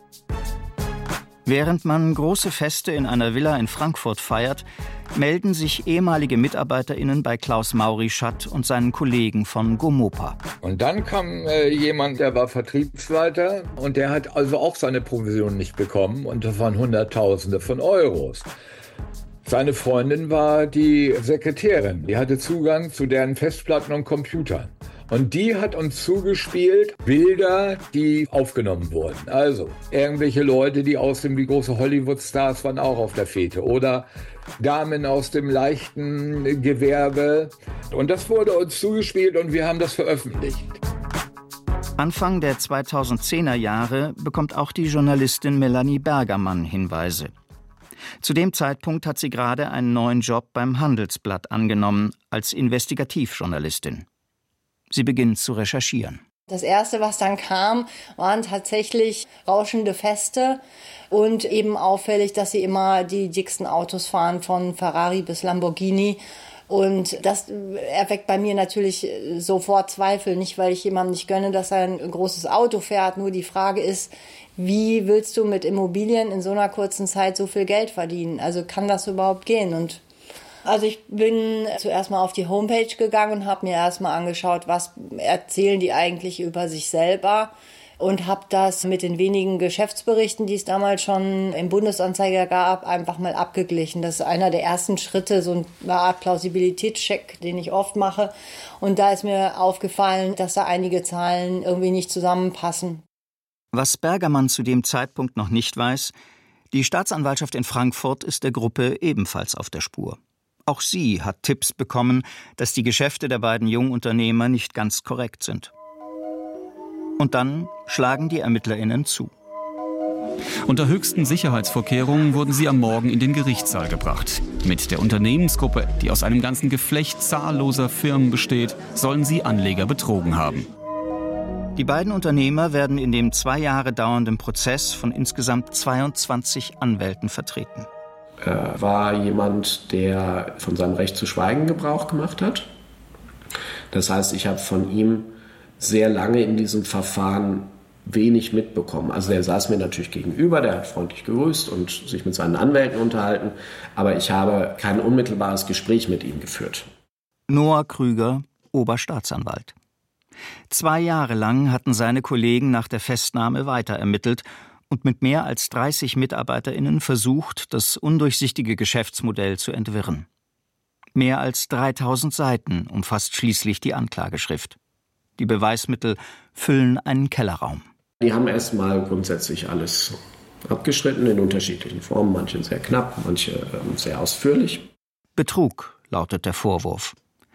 Während man große Feste in einer Villa in Frankfurt feiert, melden sich ehemalige MitarbeiterInnen bei Klaus Maurischat und seinen Kollegen von Gomopa. Und dann kam jemand, der war Vertriebsleiter und der hat also auch seine Provision nicht bekommen und das waren Hunderttausende von Euros. Seine Freundin war die Sekretärin, die hatte Zugang zu deren Festplatten und Computern. Und die hat uns zugespielt Bilder, die aufgenommen wurden. Also irgendwelche Leute, die aussehen wie große Hollywood-Stars, waren auch auf der Fete. Oder Damen aus dem leichten Gewerbe. Und das wurde uns zugespielt und wir haben das veröffentlicht. Anfang der 2010er Jahre bekommt auch die Journalistin Melanie Bergermann Hinweise. Zu dem Zeitpunkt hat sie gerade einen neuen Job beim Handelsblatt angenommen, als Investigativjournalistin. Sie beginnt zu recherchieren. Das Erste, was dann kam, waren tatsächlich rauschende Feste und eben auffällig, dass sie immer die dicksten Autos fahren, von Ferrari bis Lamborghini. Und das erweckt bei mir natürlich sofort Zweifel, nicht weil ich jemandem nicht gönne, dass er ein großes Auto fährt. Nur die Frage ist, wie willst du mit Immobilien in so einer kurzen Zeit so viel Geld verdienen? Also kann das überhaupt gehen? Also ich bin zuerst mal auf die Homepage gegangen und habe mir erstmal angeschaut, was erzählen die eigentlich über sich selber und habe das mit den wenigen Geschäftsberichten, die es damals schon im Bundesanzeiger gab, einfach mal abgeglichen. Das ist einer der ersten Schritte, so eine Art Plausibilitätscheck, den ich oft mache. Und da ist mir aufgefallen, dass da einige Zahlen irgendwie nicht zusammenpassen. Was Bergermann zu dem Zeitpunkt noch nicht weiß, die Staatsanwaltschaft in Frankfurt ist der Gruppe ebenfalls auf der Spur. Auch sie hat Tipps bekommen, dass die Geschäfte der beiden Jungunternehmer nicht ganz korrekt sind. Und dann schlagen die ErmittlerInnen zu. Unter höchsten Sicherheitsvorkehrungen wurden sie am Morgen in den Gerichtssaal gebracht. Mit der Unternehmensgruppe, die aus einem ganzen Geflecht zahlloser Firmen besteht, sollen sie Anleger betrogen haben. Die beiden Unternehmer werden in dem 2 Jahre dauernden Prozess von insgesamt 22 Anwälten vertreten. Er war jemand, der von seinem Recht zu schweigen Gebrauch gemacht hat. Das heißt, ich habe von ihm sehr lange in diesem Verfahren wenig mitbekommen. Also er saß mir natürlich gegenüber, der hat freundlich gegrüßt und sich mit seinen Anwälten unterhalten, aber ich habe kein unmittelbares Gespräch mit ihm geführt. Noah Krüger, Oberstaatsanwalt. 2 Jahre lang hatten seine Kollegen nach der Festnahme weiter ermittelt und mit mehr als 30 MitarbeiterInnen versucht, das undurchsichtige Geschäftsmodell zu entwirren. Mehr als 3000 Seiten umfasst schließlich die Anklageschrift. Die Beweismittel füllen einen Kellerraum. Die haben erstmal grundsätzlich alles abgeschnitten in unterschiedlichen Formen, manche sehr knapp, manche sehr ausführlich. Betrug lautet der Vorwurf.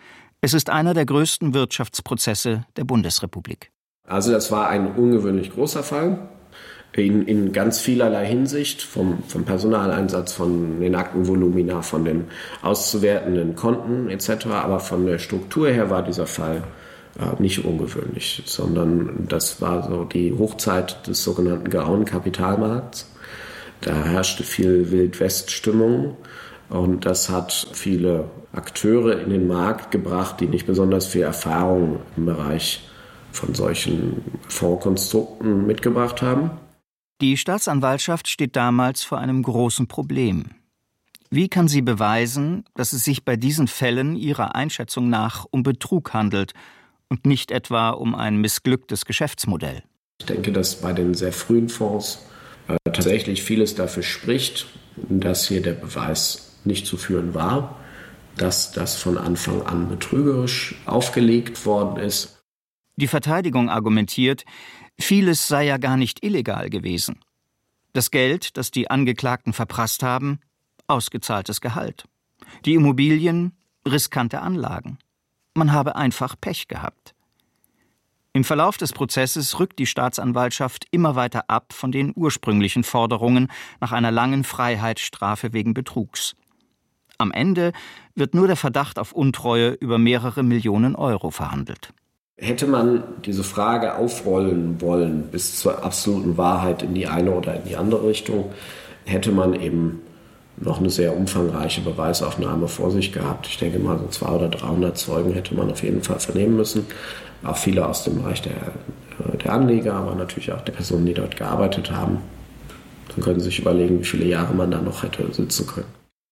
Es ist einer der größten Wirtschaftsprozesse der Bundesrepublik. Also das war ein ungewöhnlich großer Fall. In ganz vielerlei Hinsicht, vom Personaleinsatz, von den Aktenvolumina, von den auszuwertenden Konten etc. Aber von der Struktur her war dieser Fall nicht ungewöhnlich, sondern das war so die Hochzeit des sogenannten grauen Kapitalmarkts. Da herrschte viel Wild-West-Stimmung und das hat viele Akteure in den Markt gebracht, die nicht besonders viel Erfahrung im Bereich von solchen Fondskonstrukten mitgebracht haben. Die Staatsanwaltschaft steht damals vor einem großen Problem. Wie kann sie beweisen, dass es sich bei diesen Fällen ihrer Einschätzung nach um Betrug handelt und nicht etwa um ein missglücktes Geschäftsmodell? Ich denke, dass bei den sehr frühen Fonds tatsächlich vieles dafür spricht, dass hier der Beweis nicht zu führen war, dass das von Anfang an betrügerisch aufgelegt worden ist. Die Verteidigung argumentiert, vieles sei ja gar nicht illegal gewesen. Das Geld, das die Angeklagten verprasst haben, ausgezahltes Gehalt. Die Immobilien, riskante Anlagen. Man habe einfach Pech gehabt. Im Verlauf des Prozesses rückt die Staatsanwaltschaft immer weiter ab von den ursprünglichen Forderungen nach einer langen Freiheitsstrafe wegen Betrugs. Am Ende wird nur der Verdacht auf Untreue über mehrere Millionen Euro verhandelt. Hätte man diese Frage aufrollen wollen bis zur absoluten Wahrheit in die eine oder in die andere Richtung, hätte man eben noch eine sehr umfangreiche Beweisaufnahme vor sich gehabt. Ich denke mal, so 200 oder 300 Zeugen hätte man auf jeden Fall vernehmen müssen. Auch viele aus dem Bereich der Anleger, aber natürlich auch der Personen, die dort gearbeitet haben. Dann können Sie sich überlegen, wie viele Jahre man da noch hätte sitzen können.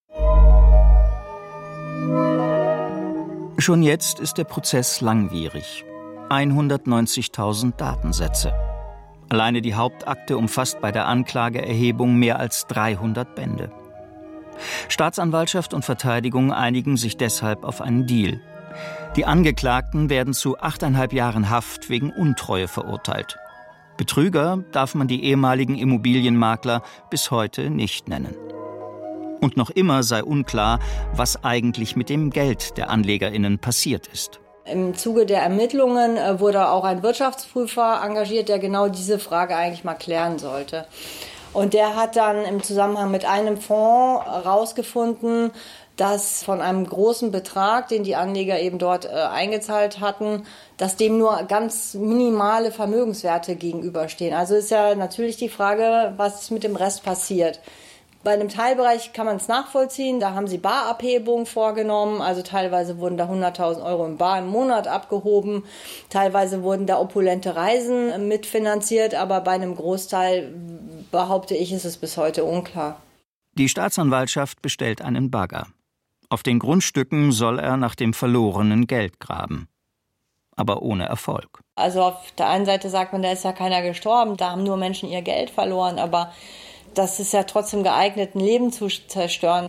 Schon jetzt ist der Prozess langwierig. 190.000 Datensätze. Alleine die Hauptakte umfasst bei der Anklageerhebung mehr als 300 Bände. Staatsanwaltschaft und Verteidigung einigen sich deshalb auf einen Deal. Die Angeklagten werden zu 8,5 Jahren Haft wegen Untreue verurteilt. Betrüger darf man die ehemaligen Immobilienmakler bis heute nicht nennen. Und noch immer sei unklar, was eigentlich mit dem Geld der AnlegerInnen passiert ist. Im Zuge der Ermittlungen wurde auch ein Wirtschaftsprüfer engagiert, der genau diese Frage eigentlich mal klären sollte. Und der hat dann im Zusammenhang mit einem Fonds herausgefunden, dass von einem großen Betrag, den die Anleger eben dort eingezahlt hatten, dass dem nur ganz minimale Vermögenswerte gegenüberstehen. Also ist ja natürlich die Frage, was mit dem Rest passiert. Bei einem Teilbereich kann man es nachvollziehen, da haben sie Barabhebungen vorgenommen, also teilweise wurden da 100.000 Euro im Bar im Monat abgehoben, teilweise wurden da opulente Reisen mitfinanziert, aber bei einem Großteil, behaupte ich, ist es bis heute unklar. Die Staatsanwaltschaft bestellt einen Bagger. Auf den Grundstücken soll er nach dem verlorenen Geld graben. Aber ohne Erfolg. Also auf der einen Seite sagt man, da ist ja keiner gestorben, da haben nur Menschen ihr Geld verloren, aber das ist ja trotzdem geeignet, ein Leben zu zerstören.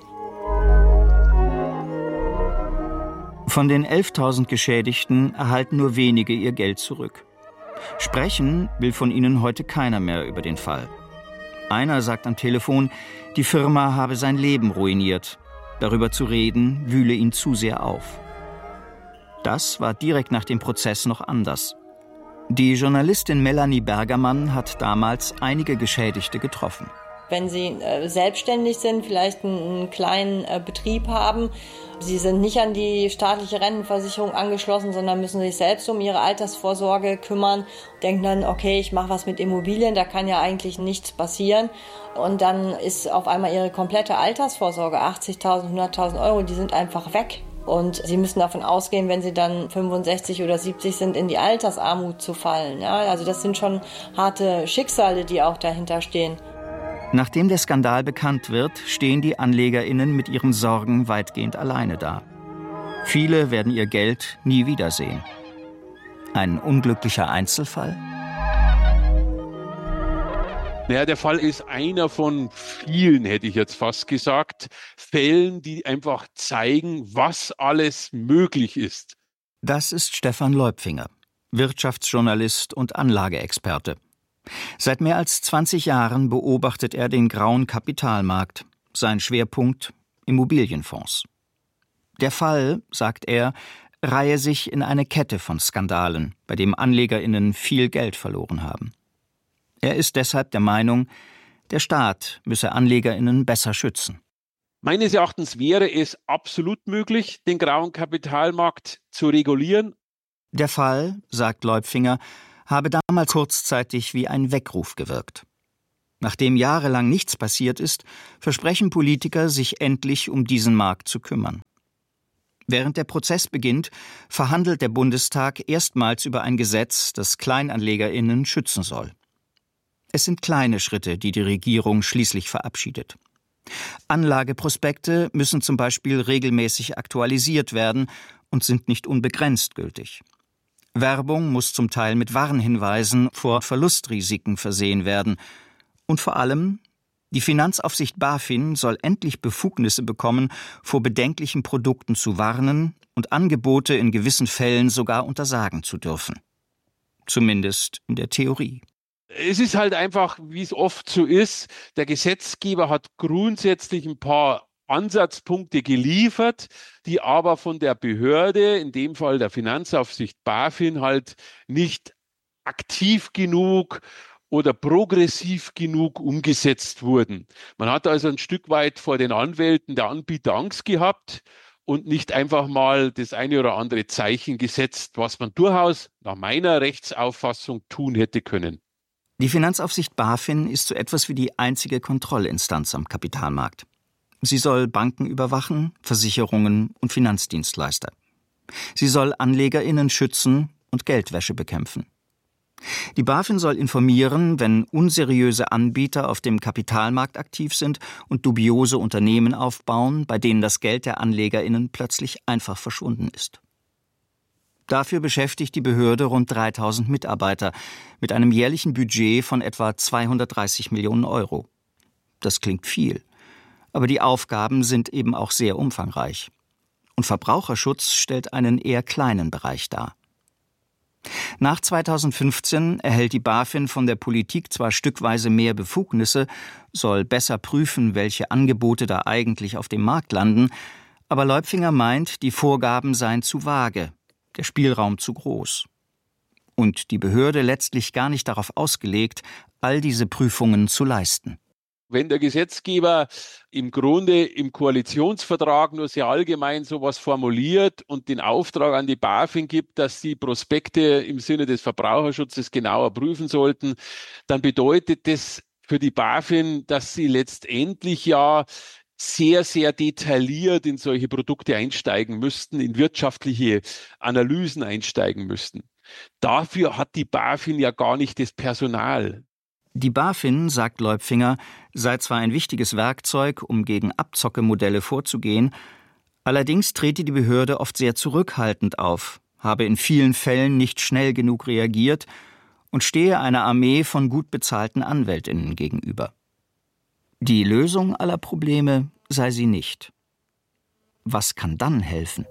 Von den 11.000 Geschädigten erhalten nur wenige ihr Geld zurück. Sprechen will von ihnen heute keiner mehr über den Fall. Einer sagt am Telefon, die Firma habe sein Leben ruiniert. Darüber zu reden, wühle ihn zu sehr auf. Das war direkt nach dem Prozess noch anders. Die Journalistin Melanie Bergermann hat damals einige Geschädigte getroffen. Wenn Sie selbstständig sind, vielleicht einen kleinen Betrieb haben, Sie sind nicht an die staatliche Rentenversicherung angeschlossen, sondern müssen sich selbst um Ihre Altersvorsorge kümmern, denken dann, okay, ich mache was mit Immobilien, da kann ja eigentlich nichts passieren. Und dann ist auf einmal Ihre komplette Altersvorsorge, 80.000, 100.000 Euro, die sind einfach weg. Und Sie müssen davon ausgehen, wenn Sie dann 65 oder 70 sind, in die Altersarmut zu fallen. Ja, also das sind schon harte Schicksale, die auch dahinter stehen. Nachdem der Skandal bekannt wird, stehen die AnlegerInnen mit ihren Sorgen weitgehend alleine da. Viele werden ihr Geld nie wiedersehen. Ein unglücklicher Einzelfall? Naja, der Fall ist einer von vielen, hätte ich jetzt fast gesagt, Fällen, die einfach zeigen, was alles möglich ist. Das ist Stefan Leupfinger, Wirtschaftsjournalist und Anlageexperte. Seit mehr als 20 Jahren beobachtet er den grauen Kapitalmarkt, sein Schwerpunkt Immobilienfonds. Der Fall, sagt er, reihe sich in eine Kette von Skandalen, bei dem AnlegerInnen viel Geld verloren haben. Er ist deshalb der Meinung, der Staat müsse AnlegerInnen besser schützen. Meines Erachtens wäre es absolut möglich, den grauen Kapitalmarkt zu regulieren. Der Fall, sagt Leupfinger, habe damals kurzzeitig wie ein Weckruf gewirkt. Nachdem jahrelang nichts passiert ist, versprechen Politiker, sich endlich um diesen Markt zu kümmern. Während der Prozess beginnt, verhandelt der Bundestag erstmals über ein Gesetz, das KleinanlegerInnen schützen soll. Es sind kleine Schritte, die die Regierung schließlich verabschiedet. Anlageprospekte müssen zum Beispiel regelmäßig aktualisiert werden und sind nicht unbegrenzt gültig. Werbung muss zum Teil mit Warnhinweisen vor Verlustrisiken versehen werden. Und vor allem, die Finanzaufsicht BaFin soll endlich Befugnisse bekommen, vor bedenklichen Produkten zu warnen und Angebote in gewissen Fällen sogar untersagen zu dürfen. Zumindest in der Theorie. Es ist halt einfach, wie es oft so ist, der Gesetzgeber hat grundsätzlich ein paar Ansatzpunkte geliefert, die aber von der Behörde, in dem Fall der Finanzaufsicht BaFin, halt nicht aktiv genug oder progressiv genug umgesetzt wurden. Man hat also ein Stück weit vor den Anwälten der Anbieter Angst gehabt und nicht einfach mal das eine oder andere Zeichen gesetzt, was man durchaus nach meiner Rechtsauffassung tun hätte können. Die Finanzaufsicht BaFin ist so etwas wie die einzige Kontrollinstanz am Kapitalmarkt. Sie soll Banken überwachen, Versicherungen und Finanzdienstleister. Sie soll AnlegerInnen schützen und Geldwäsche bekämpfen. Die BaFin soll informieren, wenn unseriöse Anbieter auf dem Kapitalmarkt aktiv sind und dubiose Unternehmen aufbauen, bei denen das Geld der AnlegerInnen plötzlich einfach verschwunden ist. Dafür beschäftigt die Behörde rund 3000 Mitarbeiter mit einem jährlichen Budget von etwa 230 Millionen Euro. Das klingt viel, aber die Aufgaben sind eben auch sehr umfangreich. Und Verbraucherschutz stellt einen eher kleinen Bereich dar. Nach 2015 erhält die BaFin von der Politik zwar stückweise mehr Befugnisse, soll besser prüfen, welche Angebote da eigentlich auf dem Markt landen, aber Leupfinger meint, die Vorgaben seien zu vage, der Spielraum zu groß. Und die Behörde letztlich gar nicht darauf ausgelegt, all diese Prüfungen zu leisten. Wenn der Gesetzgeber im Grunde im Koalitionsvertrag nur sehr allgemein sowas formuliert und den Auftrag an die BaFin gibt, dass sie Prospekte im Sinne des Verbraucherschutzes genauer prüfen sollten, dann bedeutet das für die BaFin, dass sie letztendlich ja sehr, sehr detailliert in solche Produkte einsteigen müssten, in wirtschaftliche Analysen einsteigen müssten. Dafür hat die BaFin ja gar nicht das Personal. Die BaFin, sagt Leupfinger, sei zwar ein wichtiges Werkzeug, um gegen Abzockemodelle vorzugehen, allerdings trete die Behörde oft sehr zurückhaltend auf, habe in vielen Fällen nicht schnell genug reagiert und stehe einer Armee von gut bezahlten AnwältInnen gegenüber. Die Lösung aller Probleme sei sie nicht. Was kann dann helfen?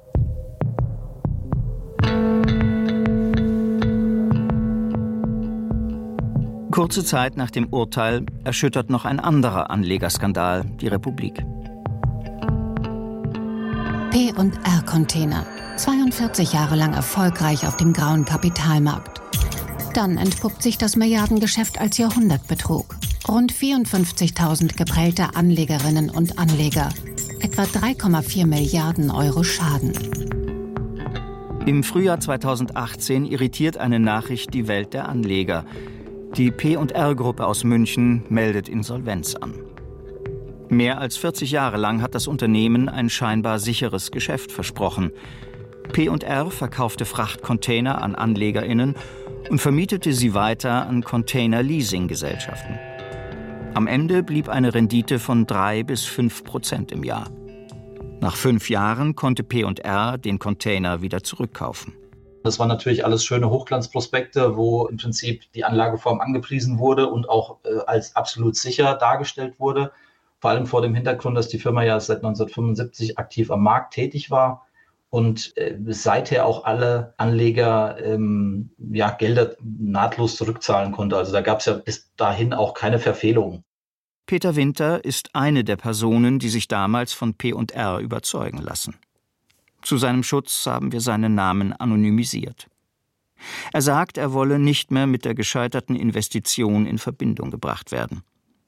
Kurze Zeit nach dem Urteil erschüttert noch ein anderer Anlegerskandal die Republik. P&R-Container. 42 Jahre lang erfolgreich auf dem grauen Kapitalmarkt. Dann entpuppt sich das Milliardengeschäft als Jahrhundertbetrug. Rund 54.000 geprellte Anlegerinnen und Anleger. Etwa 3,4 Milliarden Euro Schaden. Im Frühjahr 2018 irritiert eine Nachricht die Welt der Anleger. Die P&R-Gruppe aus München meldet Insolvenz an. Mehr als 40 Jahre lang hat das Unternehmen ein scheinbar sicheres Geschäft versprochen. P&R verkaufte Frachtcontainer an AnlegerInnen und vermietete sie weiter an Container-Leasing-Gesellschaften. Am Ende blieb eine Rendite von 3-5% im Jahr. Nach 5 Jahren konnte P&R den Container wieder zurückkaufen. Das waren natürlich alles schöne Hochglanzprospekte, wo im Prinzip die Anlageform angepriesen wurde und auch als absolut sicher dargestellt wurde. Vor allem vor dem Hintergrund, dass die Firma ja seit 1975 aktiv am Markt tätig war und seither auch alle Anleger Gelder nahtlos zurückzahlen konnte. Also da gab es ja bis dahin auch keine Verfehlungen. Peter Winter ist eine der Personen, die sich damals von P&R überzeugen lassen. Zu seinem Schutz haben wir seinen Namen anonymisiert. Er sagt, er wolle nicht mehr mit der gescheiterten Investition in Verbindung gebracht werden.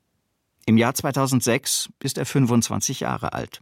Im Jahr 2006 ist er 25 Jahre alt.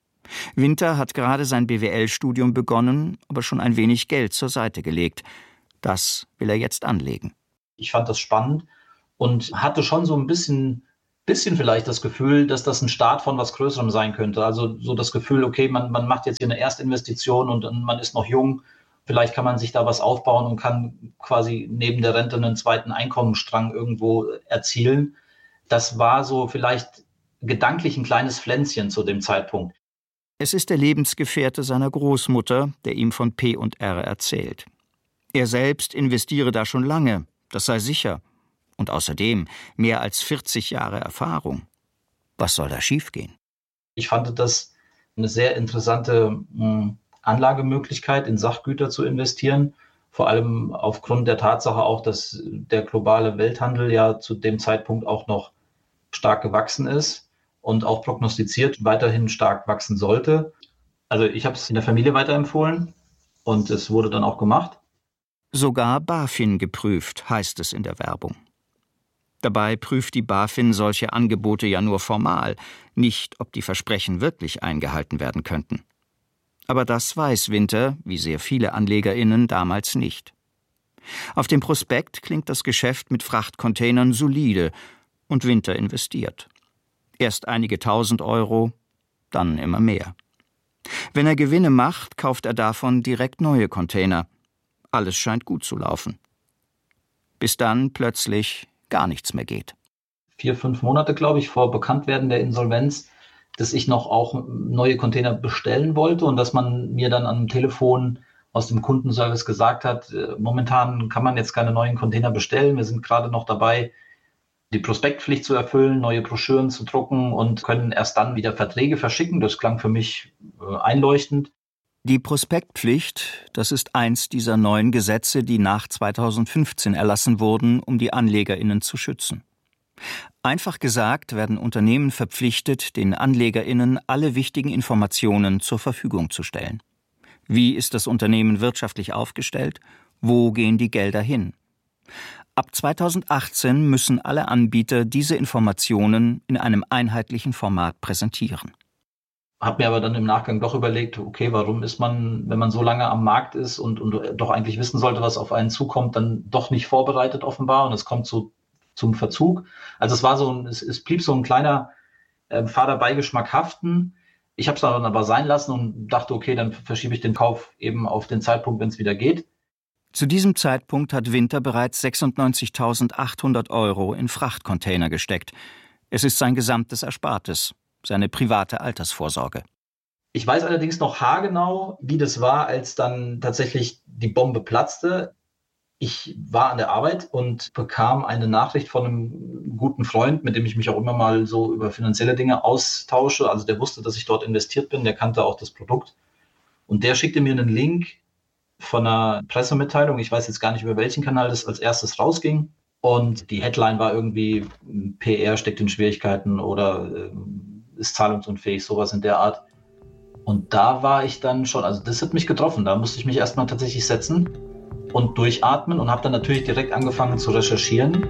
Winter hat gerade sein BWL-Studium begonnen, aber schon ein wenig Geld zur Seite gelegt. Das will er jetzt anlegen. Ich fand das spannend und hatte schon so ein bisschen vielleicht das Gefühl, dass das ein Start von was Größerem sein könnte. Also so das Gefühl, okay, man macht jetzt hier eine Erstinvestition und man ist noch jung. Vielleicht kann man sich da was aufbauen und kann quasi neben der Rente einen zweiten Einkommensstrang irgendwo erzielen. Das war so vielleicht gedanklich ein kleines Pflänzchen zu dem Zeitpunkt. Es ist der Lebensgefährte seiner Großmutter, der ihm von P&R erzählt. Er selbst investiere da schon lange, das sei sicher. Und außerdem mehr als 40 Jahre Erfahrung. Was soll da schiefgehen? Ich fand das eine sehr interessante Anlagemöglichkeit, in Sachgüter zu investieren. Vor allem aufgrund der Tatsache auch, dass der globale Welthandel ja zu dem Zeitpunkt auch noch stark gewachsen ist und auch prognostiziert weiterhin stark wachsen sollte. Also ich habe es in der Familie weiterempfohlen und es wurde dann auch gemacht. Sogar BaFin geprüft, heißt es in der Werbung. Dabei prüft die BaFin solche Angebote ja nur formal, nicht, ob die Versprechen wirklich eingehalten werden könnten. Aber das weiß Winter, wie sehr viele AnlegerInnen, damals nicht. Auf dem Prospekt klingt das Geschäft mit Frachtcontainern solide und Winter investiert. Erst einige tausend Euro, dann immer mehr. Wenn er Gewinne macht, kauft er davon direkt neue Container. Alles scheint gut zu laufen. Bis dann plötzlich gar nichts mehr geht. 4-5 Monate, glaube ich, vor Bekanntwerden der Insolvenz, dass ich noch auch neue Container bestellen wollte und dass man mir dann am Telefon aus dem Kundenservice gesagt hat, momentan kann man jetzt keine neuen Container bestellen. Wir sind gerade noch dabei, die Prospektpflicht zu erfüllen, neue Broschüren zu drucken und können erst dann wieder Verträge verschicken. Das klang für mich einleuchtend. Die Prospektpflicht, das ist eins dieser neuen Gesetze, die nach 2015 erlassen wurden, um die AnlegerInnen zu schützen. Einfach gesagt werden Unternehmen verpflichtet, den AnlegerInnen alle wichtigen Informationen zur Verfügung zu stellen. Wie ist das Unternehmen wirtschaftlich aufgestellt? Wo gehen die Gelder hin? Ab 2018 müssen alle Anbieter diese Informationen in einem einheitlichen Format präsentieren. Habe mir aber dann im Nachgang doch überlegt, okay, warum ist man, wenn man so lange am Markt ist und doch eigentlich wissen sollte, was auf einen zukommt, dann doch nicht vorbereitet offenbar und es kommt so zum Verzug. Also es war es blieb so ein kleiner fader Beigeschmack haften. Ich habe es dann aber sein lassen und dachte, okay, dann verschiebe ich den Kauf eben auf den Zeitpunkt, wenn es wieder geht. Zu diesem Zeitpunkt hat Winter bereits 96.800 Euro in Frachtcontainer gesteckt. Es ist sein gesamtes Erspartes. Seine private Altersvorsorge. Ich weiß allerdings noch haargenau, wie das war, als dann tatsächlich die Bombe platzte. Ich war an der Arbeit und bekam eine Nachricht von einem guten Freund, mit dem ich mich auch immer mal so über finanzielle Dinge austausche. Also der wusste, dass ich dort investiert bin, der kannte auch das Produkt. Und der schickte mir einen Link von einer Pressemitteilung. Ich weiß jetzt gar nicht, über welchen Kanal das als erstes rausging. Und die Headline war irgendwie, PR steckt in Schwierigkeiten oder ist zahlungsunfähig, sowas in der Art. Und da war ich dann schon, also das hat mich getroffen, da musste ich mich erstmal tatsächlich setzen und durchatmen und habe dann natürlich direkt angefangen zu recherchieren.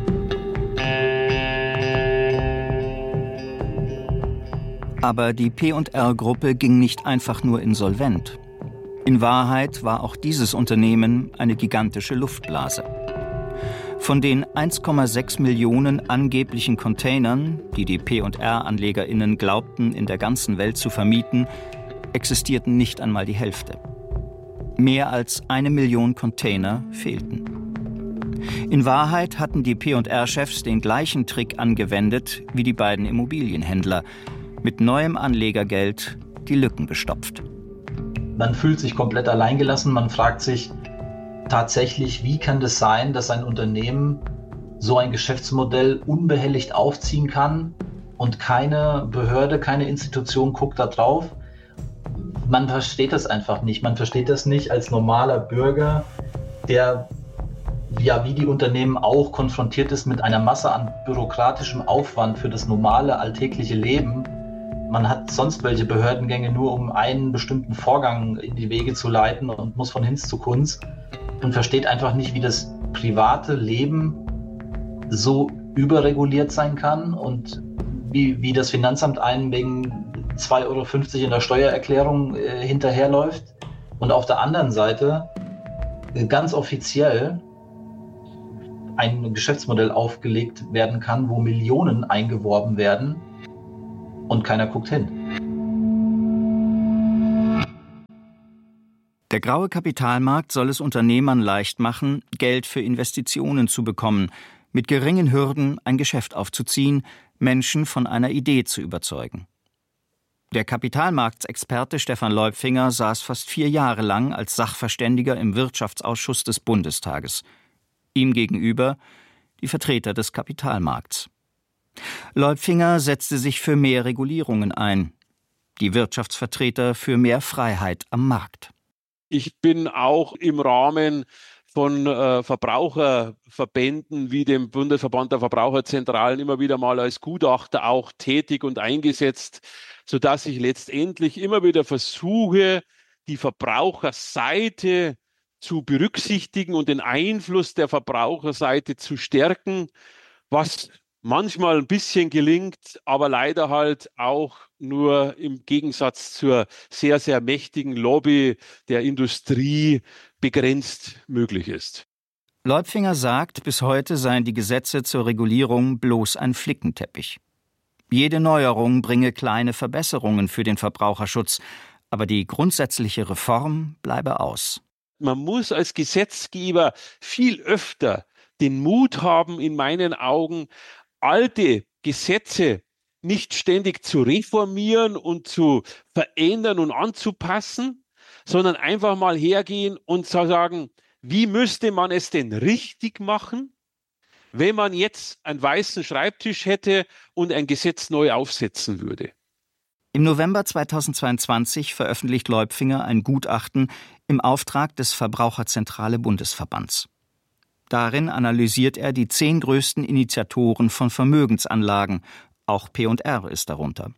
Aber die P&R-Gruppe ging nicht einfach nur insolvent. In Wahrheit war auch dieses Unternehmen eine gigantische Luftblase. Von den 1,6 Millionen angeblichen Containern, die die P&R-AnlegerInnen glaubten, in der ganzen Welt zu vermieten, existierten nicht einmal die Hälfte. Mehr als 1 Million Container fehlten. In Wahrheit hatten die P&R-Chefs den gleichen Trick angewendet wie die beiden Immobilienhändler, mit neuem Anlegergeld die Lücken bestopft. Man fühlt sich komplett alleingelassen, man fragt sich, tatsächlich, wie kann das sein, dass ein Unternehmen so ein Geschäftsmodell unbehelligt aufziehen kann und keine Behörde, keine Institution guckt da drauf? Man versteht das einfach nicht. Man versteht das nicht als normaler Bürger, der ja wie die Unternehmen auch konfrontiert ist mit einer Masse an bürokratischem Aufwand für das normale alltägliche Leben. Man hat sonst welche Behördengänge nur, um einen bestimmten Vorgang in die Wege zu leiten und muss von Hinz zu Kunz und versteht einfach nicht, wie das private Leben so überreguliert sein kann und wie das Finanzamt einen wegen 2,50 € in der Steuererklärung hinterherläuft und auf der anderen Seite ganz offiziell ein Geschäftsmodell aufgelegt werden kann, wo Millionen eingeworben werden und keiner guckt hin. Der graue Kapitalmarkt soll es Unternehmern leicht machen, Geld für Investitionen zu bekommen, mit geringen Hürden ein Geschäft aufzuziehen, Menschen von einer Idee zu überzeugen. Der Kapitalmarktexperte Stefan Leupfinger saß fast 4 Jahre lang als Sachverständiger im Wirtschaftsausschuss des Bundestages. Ihm gegenüber die Vertreter des Kapitalmarkts. Leupfinger setzte sich für mehr Regulierungen ein, die Wirtschaftsvertreter für mehr Freiheit am Markt. Ich bin auch im Rahmen von Verbraucherverbänden wie dem Bundesverband der Verbraucherzentralen immer wieder mal als Gutachter auch tätig und eingesetzt, sodass ich letztendlich immer wieder versuche, die Verbraucherseite zu berücksichtigen und den Einfluss der Verbraucherseite zu stärken, was manchmal ein bisschen gelingt, aber leider halt auch nur im Gegensatz zur sehr, sehr mächtigen Lobby der Industrie begrenzt möglich ist. Leupfinger sagt, bis heute seien die Gesetze zur Regulierung bloß ein Flickenteppich. Jede Neuerung bringe kleine Verbesserungen für den Verbraucherschutz, aber die grundsätzliche Reform bleibe aus. Man muss als Gesetzgeber viel öfter den Mut haben, in meinen Augen, alte Gesetze nicht ständig zu reformieren und zu verändern und anzupassen, sondern einfach mal hergehen und sagen, wie müsste man es denn richtig machen, wenn man jetzt einen weißen Schreibtisch hätte und ein Gesetz neu aufsetzen würde. Im November 2022 veröffentlicht Leupfinger ein Gutachten im Auftrag des Verbraucherzentrale Bundesverbands. Darin analysiert er die 10 größten Initiatoren von Vermögensanlagen, auch P&R ist darunter.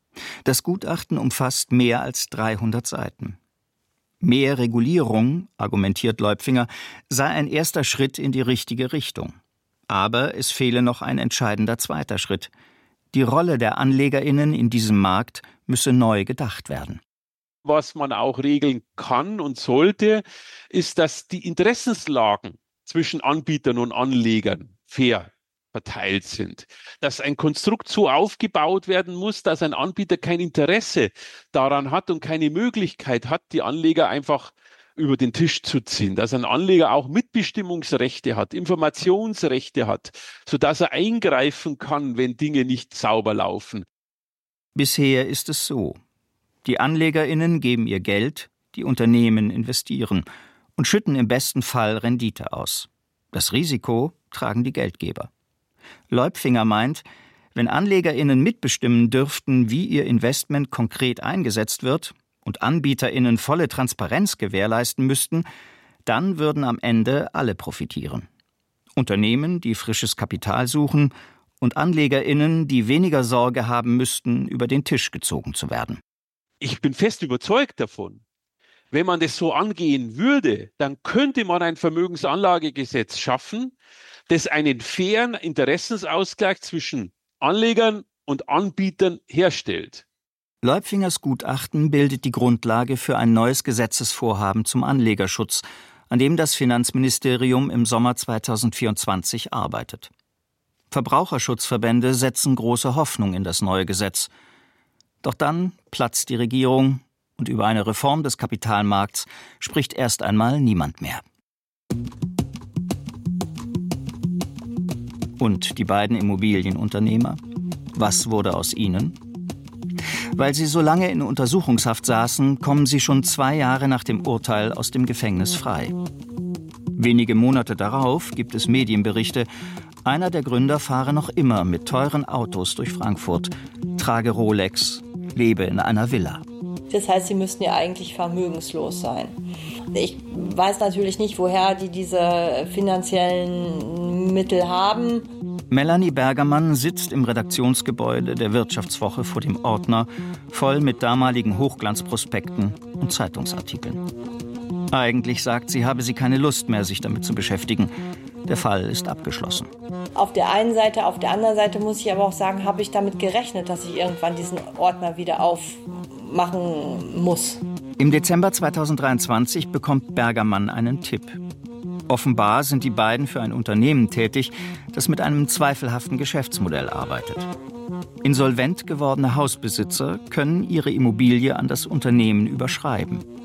Das Gutachten umfasst mehr als 300 Seiten. Mehr Regulierung, argumentiert Leupfinger, sei ein erster Schritt in die richtige Richtung. Aber es fehle noch ein entscheidender zweiter Schritt. Die Rolle der AnlegerInnen in diesem Markt müsse neu gedacht werden. Was man auch regeln kann und sollte, ist, dass die Interessenslagen zwischen Anbietern und Anlegern fair verteilt sind. Dass ein Konstrukt so aufgebaut werden muss, dass ein Anbieter kein Interesse daran hat und keine Möglichkeit hat, die Anleger einfach über den Tisch zu ziehen. Dass ein Anleger auch Mitbestimmungsrechte hat, Informationsrechte hat, sodass er eingreifen kann, wenn Dinge nicht sauber laufen. Bisher ist es so. Die AnlegerInnen geben ihr Geld, die Unternehmen investieren und schütten im besten Fall Rendite aus. Das Risiko tragen die Geldgeber. Leupfinger meint, wenn AnlegerInnen mitbestimmen dürften, wie ihr Investment konkret eingesetzt wird und AnbieterInnen volle Transparenz gewährleisten müssten, dann würden am Ende alle profitieren. Unternehmen, die frisches Kapital suchen, und AnlegerInnen, die weniger Sorge haben müssten, über den Tisch gezogen zu werden. Ich bin fest überzeugt davon, wenn man das so angehen würde, dann könnte man ein Vermögensanlagegesetz schaffen, das einen fairen Interessensausgleich zwischen Anlegern und Anbietern herstellt. Leupfingers Gutachten bildet die Grundlage für ein neues Gesetzesvorhaben zum Anlegerschutz, an dem das Finanzministerium im Sommer 2024 arbeitet. Verbraucherschutzverbände setzen große Hoffnung in das neue Gesetz. Doch dann platzt die Regierung und über eine Reform des Kapitalmarkts spricht erst einmal niemand mehr. Und die beiden Immobilienunternehmer? Was wurde aus ihnen? Weil sie so lange in Untersuchungshaft saßen, kommen sie schon 2 Jahre nach dem Urteil aus dem Gefängnis frei. Wenige Monate darauf gibt es Medienberichte, einer der Gründer fahre noch immer mit teuren Autos durch Frankfurt, trage Rolex, lebe in einer Villa. Das heißt, sie müssten ja eigentlich vermögenslos sein. Ich weiß natürlich nicht, woher die diese finanziellen Mittel haben. Melanie Bergermann sitzt im Redaktionsgebäude der Wirtschaftswoche vor dem Ordner, voll mit damaligen Hochglanzprospekten und Zeitungsartikeln. Eigentlich sagt sie, habe sie keine Lust mehr, sich damit zu beschäftigen. Der Fall ist abgeschlossen. Auf der einen Seite, auf der anderen Seite muss ich aber auch sagen, habe ich damit gerechnet, dass ich irgendwann diesen Ordner wieder aufmachen muss. Im Dezember 2023 bekommt Bergermann einen Tipp. Offenbar sind die beiden für ein Unternehmen tätig, das mit einem zweifelhaften Geschäftsmodell arbeitet. Insolvent gewordene Hausbesitzer können ihre Immobilie an das Unternehmen überschreiben.